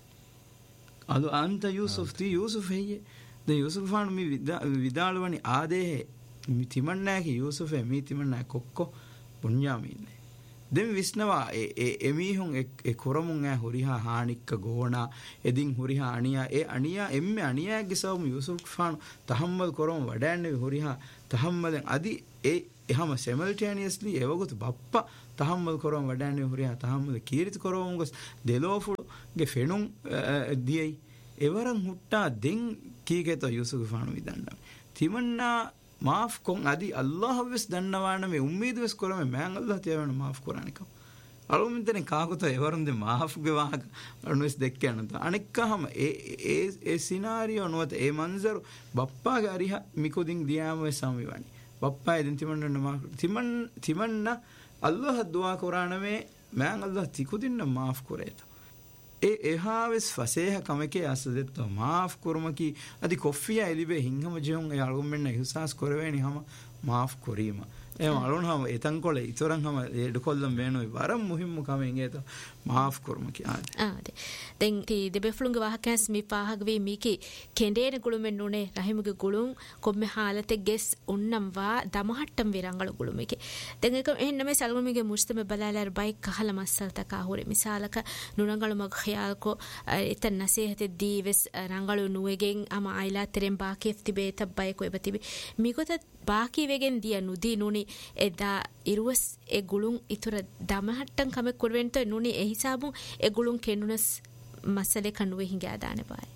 අලු අන්ත යූසුෆ් ති යූසුෆ් හේය දැන් යූසුෆ් ෆානු මි විදාලවනි ආදේ මි තිමන්නාකි යූසුෆ් මි තිමන්නා කොක්කො බුඤ්ඤාමින්නේ දෙම විස්නවා ඒ එමිහුන් ඒ කොරමුන් ඈ හුරිහා හානික්ක ගෝණා එදින් හුරිහා අණියා ඒ අණියා එම්මෙ අණියාගේ සවම යූසුෆ් ෆානු තහම්මල් කොරම වඩන්නේ හුරිහා තහම්මලෙන් අදි ඒ එහම simultaneously එවගොතු බප්පා තහම්මල් කොරම වඩන්නේ හුරිහා තහම්මල් කීරිත කොරම ගොස් දෙලෝෆුගේ ෆෙනුම් දියයි එවරන් හුට්ටා දෙන් කීකේත යූසුෆ් ෆානු විදන්නා තිමන්නා माफ कों आदि अल्लाह विस दन्नवाण में उम्मीद विस कोर में मैं अल्लाह तेवन माफ कोराने को अळु मिंतने काको तो एवरुंदे माफ गे वाहक अणुस देक्के अनंत अनेक्कहम ए ए ए सिनारियो नोत ए मंजर बप्पा गे अरिहा मिकोदिन दियाम वे सामिवानी बप्पा एदिन तिमन्न मा तिमन तिमन्न अल्लाह दुआ कोराने में मैं अल्लाह तिकुदिन माफ कोरेता ए एहावेस फसेह कमके असदत्तो माफ कुरमकी अदि कोफिया एलिबे हिंगम जेहुं ए अळुमेन्न इहसास कोरवेनी हम माफ कोरीमा ए अळुन हम एतन कोले इतरन हम एड कोल्लम वेनोई वरम मुहिम्मु कमें एतो माफ कुरमकी आदे ආද දැන් ති දෙබෙෆලුන්ගේ වාහකස් මි පාහග වේ මීකි කෙන්ඩේන ගුළුමෙන් නුනේ රහිමුගේ ගුළුන් කොම්මෙ හාලතේ ගෙස් උන්නම් වා දමහට්ටම් විරංගල ගුළුමෙකි දැන් එක එහෙන්න මේ සල්ගුමිගේ මුස්තම බලාලාර බයික් කහල මස්සල් තකා හොරේ මිසාලක නුනංගල මග ඛයාල්කෝ එතන නසීහත දීවස් රංගල නුවේගෙන් අම ආයිලා තරෙන් බාකීෆ් තිබේත බයිකෝ එබතිබි මිගොත ಬಾಕಿ ವೆಗೆನ್ ದಿಯ ನುದಿ ನುನಿ ಎದಾ ಇರುವಸ್ ಎ ಗುಳುಂ ಇತುರ ದಮಹಟ್ಟಂ ಕಮೆ ಕುರ್ವೆಂತ ನುನಿ ಎ ಹಿಸಾಬು ಎ ಗುಳುಂ ಕೆನುನಸ್ ಮಸಲೆ ಕಣ್ಣುವೆ ಹಿಂಗೆ ಆದಾನೆ ಬಾಯ್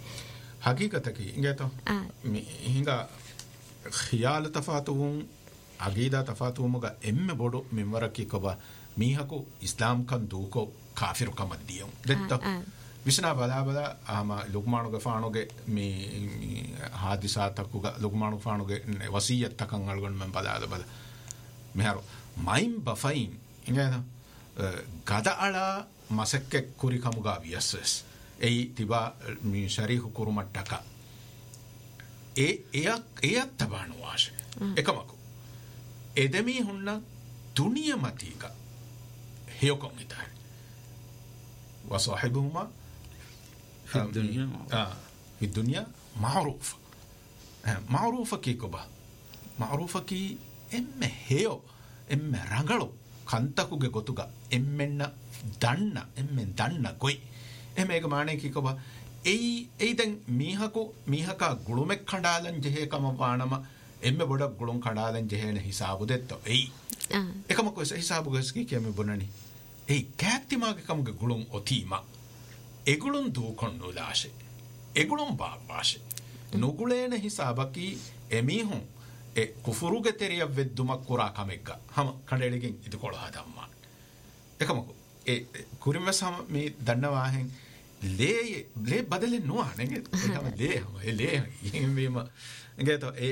ಹಕೀಕತಕಿ ಇಂಗೇತೋ ಮಿ ಹಿಂಗ ಖಿಯಾಲ ತಫಾತುಹುಂ ಅಗೀದಾ ತಫಾತುಹುಮಗ ಎಮ್ಮೆ ಬೋಡು ಮಿಂವರಕಿ ಕೊಬ ಮೀಹಕು ಇಸ್ಲಾಂ ಕನ್ ದೂಕೋ ಕಾಫಿರು ಕಮದ್ದಿಯಂ ದೆತ್ತ විශනා බලා බලා ආම ලුක්මානුගේ ෆානුගේ මේ හාදිසාතකුග ලුක්මානු ෆානුගේ වසීයත් තකන් අල්ගොන් මම බලාද බල මෙහර මයිම් බෆයින් ඉංගේද ගද අලා මසක්ක කුරි කමුගා වියසස් ඒ තිබා මේ ශරීහු කුරුමට්ටක ඒ එයක් එයක් තබාන වාෂ එකමකු එදෙමි හුන්න දුනිය මතීක හේකොන් ඉතයි وصاحبهما في الدنيا آه في الدنيا معروف آه معروفة كي كوبا معروفة كي إم هيو إم رانغلو كانتاكو جه غوتوغا إمنا دانا إم دانا كوي إم إيك معنى كي كوبا أي أي دن ميهاكو ميهاكا غلومك خندالن جهه كم وانما إم بودا غلوم خندالن جهه نه حسابو دتو أي إكما كويس حسابو گسكي كيم بوناني ඒ කෑක්තිමාගේ කමුගේ ගුළුම් ඔතීමා එගුළුම් දූකොන්නු ලාශේ එගුළුම් බාවාශේ නුගුලේන හිසාබකි එමිහුන් ඒ කුෆුරුගේ තෙරිය වෙද්දුමක් කුරා කමෙක්ග හම කඩේලකින් ඉදු කොළහ දම්මා එකමකෝ ඒ කුරිමසම මේ දන්නවාහෙන් ලේ ලේ බදලේ නුවා නෙගේ ඒකම ලේ හම ඒ ලේ යෙන් වීම නේද ඒ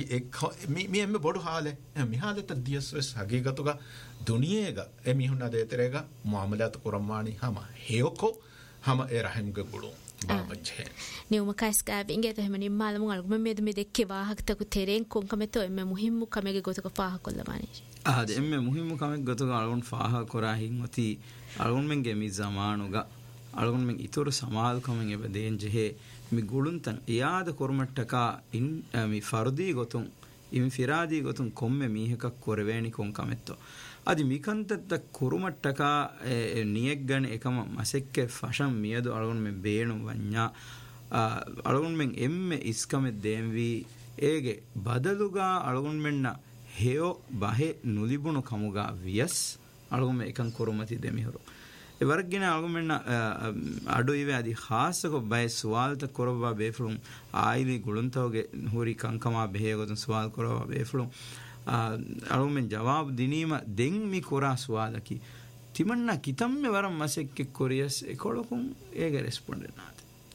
මේ මේ එම්ම බොඩු හාලේ මිහාදත දියස්වස් හගීගතුග දුනියේග එමිහුන දෙතරේග මුඅමලාත් කුරම්මානි හම හේයකෝ හම ඒ රහිම්ගේ ගුළු බාබජේ නියුමකස් ගාවින්ගේ තෙමනි මාලමු අල්ගම මෙද මෙ දෙක්කේ වාහකතකු තෙරෙන් කොන්කමෙතෝ එම්ම මුහිම්මු කමෙගේ ගොතක ෆාහ කොල්ලමානි ආද එම්ම මුහිම්මු කමෙක් ගොතක අලුන් ෆාහ කොරා හින්වති අලුන් මෙන්ගේ මි zamanuga අලුන් මෙන් ඉතුරු සමාල් කමෙන් එබ දෙන් ජෙහෙ mi guluntan iyada kormattaka in mi fardi gotun in firadi gotun komme miheka korweni kon kametto adi mikantatta kurumattaka niyeggane ekama masekke fasham miyadu algon men beenu wanya algon men emme iskame demvi ege badaluga algon menna heo bahe nulibunu kamuga vias algon men ekan korumati demihoro එවර්ගින අල්ගොමෙන්න අඩුයිවේ අදි ખાસක බය සුවාල්ත කරවවා බේෆලුම් ආයිලි ගුළුන්තවගේ හොරි කංකමා බෙහෙගොතුන් සුවාල් කරවවා බේෆලුම් අල්ගොමෙන් ජවාබ් දිනීම දෙන් මි කොරා සුවාලකි තිමන්න කිතම්මෙ වරම් මසෙක්කෙ කොරියස් එකොලකුන් ඒගේ රෙස්පොන්ඩෙන්නාත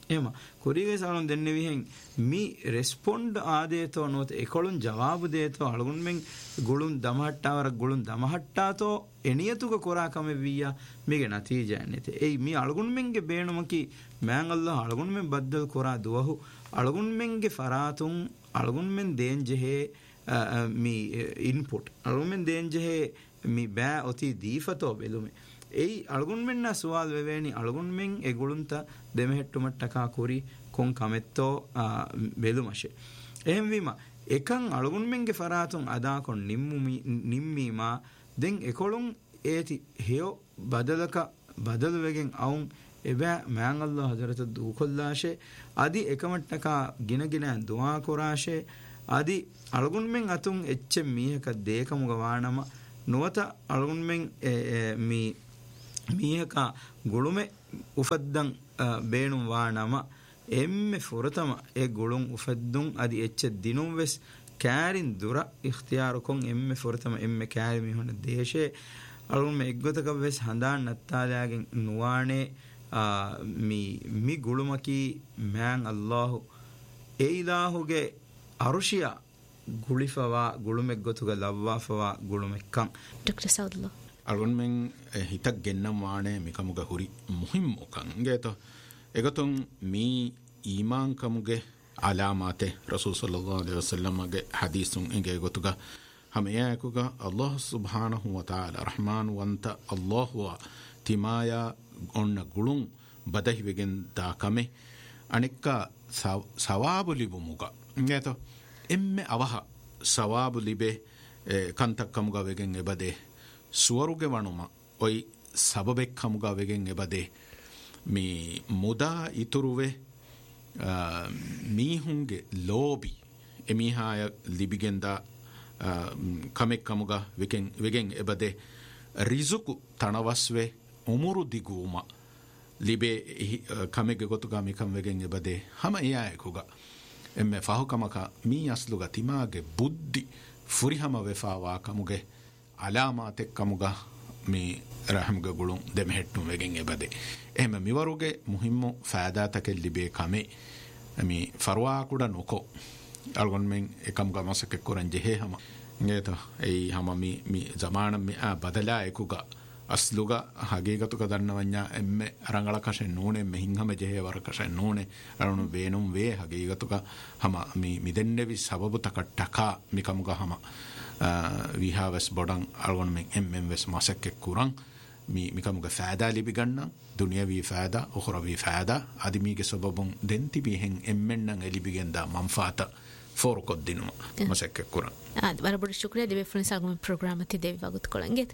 එම කුරීගේ සාලොන් දෙන්නේ විහෙන් මි රෙස්පොන්ඩ් ආදේතෝ නොත එකොළුන් ජවාබු දේතෝ අලගුන් මෙන් ගුළුන් දමහට්ටාවර ගුළුන් දමහට්ටාතෝ එනියතුක කොරාකම වියා මිගේ නතිජයන්නේත ඒ මි අලගුන් මෙන්ගේ බේනුමකි මෑන් අල්ලාහ් අලගුන් මෙන් බද්දල් කොරා දුවහු අලගුන් මෙන්ගේ ෆරාතුන් අලගුන් මෙන් දේන් ජෙහේ මි ඉන්පුට් අලගුන් මෙන් දේන් ජෙහේ මි බෑ ඔති දීෆතෝ බෙලුමේ ei algun menna sual veveni algun men e gulunta demehettumattaka kuri kon kametto belumashe ehem wima ekan algun menge faratun ada kon nimmumi nimmima den ekolun eti heo badalaka badal wegen aun eba man Allah hazrat du kollashe adi ekamattaka ginagina dua korashe adi algun men atun ecche miheka dekamuga wanama nuwata algun men mi මීහක ගුළුමෙ උෆද්දන් බේනුම් වානම එම්මෙ ෆොරතම ඒ ගුළුම් උෆද්දුන් අදි එච්ච දිනුම් වෙස් කෑරින් දුර ඉඛතියාරකොන් එම්මෙ ෆොරතම එම්මෙ කෑරි මිහොන දේශේ අලුම් එක්ගොතක වෙස් හඳාන් නත්තාලයාගෙන් නුවානේ මි මි ගුළුමකි මෑන් අල්ලාහ් ඒ ඉලාහුගේ අරුෂියා ගුලිෆවා ගුළුමෙක් ගොතුක ලව්වාෆවා ගුළුමෙක්කන් doctor સૌદલો algon men hitak gennam waane mikamuga huri muhim okan geto egoton mi iman kamuge alamate rasul sallallahu alaihi wasallam ge hadithun enge gotuga hamaya kuga Allah subhanahu wa ta'ala rahman wanta Allah wa timaya onna gulun badahi wegen da kame anikka sawabu libumuga geto emme avaha sawabu libe kantak kamuga wegen ebade suwaruge wanuma oi sababek kamuga wegen ebade mi muda ituruve mihunge lobi emihaya libigenda kamek kamuga wegen wegen ebade rizuku tanawaswe umuru diguma libe kamege gotuga mikam wegen ebade hama iyae kuga emme fahukamaka mi asluga timage buddhi furihama wefawa kamuge alamatek kamuga mi rahmga gulun demehettum wegen ebade ehme miwaruge muhimmu faadata libe kame mi farwa kuda noko algon men ekamga masake koran jehe hama ngeto ei hama mi mi zamana mi a badala ekuga asluga hagegatuka dannawanya emme arangala kashen nune me hinhama jehe war kashen nune arunu venum ve hagegatuka hama mi midennevi sababu takattaka mi kamuga hama vi havas bodan algon men emmem ves masake kuran mi mikamuga faada libi ganna dunyavi faada ukhravi faada adimige sababun denti bihen emmennan elibigenda manfaata forkod dinuma masake kuran ad barabar shukriya deve friends algon program ati devi wagut kolanget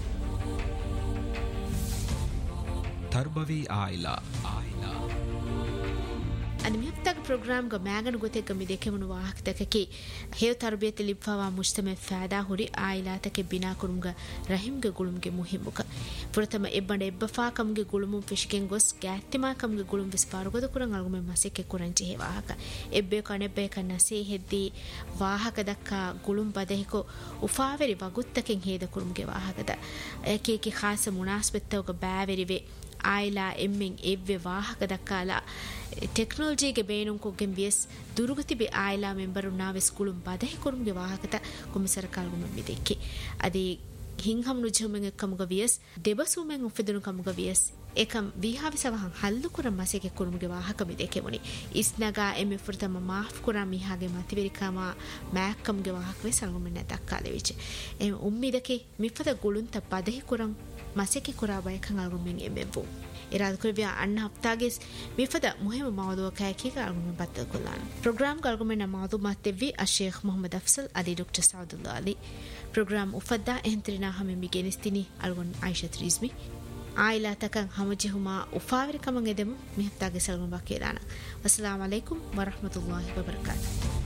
tarbavi aila aila අනිමියක්තක programme ග මෑගන ගොතෙක් ග මිදෙකෙමුණු වාහකතකකි හේව තර්බියත ලිබ්ෆවා මුජ්තමෙ ෆෑදා හුරි ආයිලාතක බිනා කුරුම්ග රහිම්ග ගුළුම්ගේ මුහිමුක පුරතම එබ්බඩ එබ්බෆා කම්ගේ ගුළුමුම් ෆිෂිකෙන් ගොස් ගෑත්තිමා කම්ගේ ගුළුම් විස් පාරගොද කුරන් අල්ගුමෙ මසෙක්කෙ කුරන් ජෙහෙ වාහක එබ්බේ කනෙබ්බේ කන්නසේ හෙද්දී වාහක දක්කා ගුළුම් බදෙහිකෝ උෆාවෙරි වගුත්තකෙන් හේද කුරුම්ගේ වාහකද ඒකේකි ખાસ මුනාස්බෙත්තවක බෑවෙරිවේ ආයිලා එම්මින් එව්වේ වාහක දක්කාලා ಟೆಕ್ನಾಲಜಿಗೆ ಬೇನುಂಕೊಗೆಂ ವಿಯಸ್ ದುರುಗತಿಬೆ ಆಯ್ಲಾ ಮೆಂಬರುನಾ ವೆಸ್ ಕುಳುಂ ಬದಹಿ ಕೊರುಂಗೆ ವಾಹಕತ ಕೊಮಿಸರ ಕಾಲ್ಗುಮ ಮಿದೆಕ್ಕಿ ಅದಿ ಹಿಂಹಂ ನುಜುಮೆಂ ಎಕ್ಕಮುಗ ವಿಯಸ್ ದೆಬಸುಮೆಂ ಉಫೆದುನು ಕಮುಗ ವಿಯಸ್ ekam vihavi savahan hallu kuram maseke kurumge wahaka mideke muni isnaga emme furtama maaf kuram mihage mativerikama maakamge wahak we salgumenna dakkale viche em ummidake mifada gulunta padehi kuram maseke kuraba ekan algumen emmevu irad kurvia anna haftages mifada muhim mawduwa kayaki algumen batta kulan program algumen mawduwa tevvi a sheikh muhammad afsal ali dr saudullah ali program ufadda entrina hame migenistini algun aisha rizmi ආයිලා තකන් හමජිහුමා උෆාවිරකමන් එදෙමු මිහත්තාගේ සල්ගුම් බකේදාන. අස්සලාමු අලයිකුම් වරහ්මතුල්ලාහි වබරකාතුහු.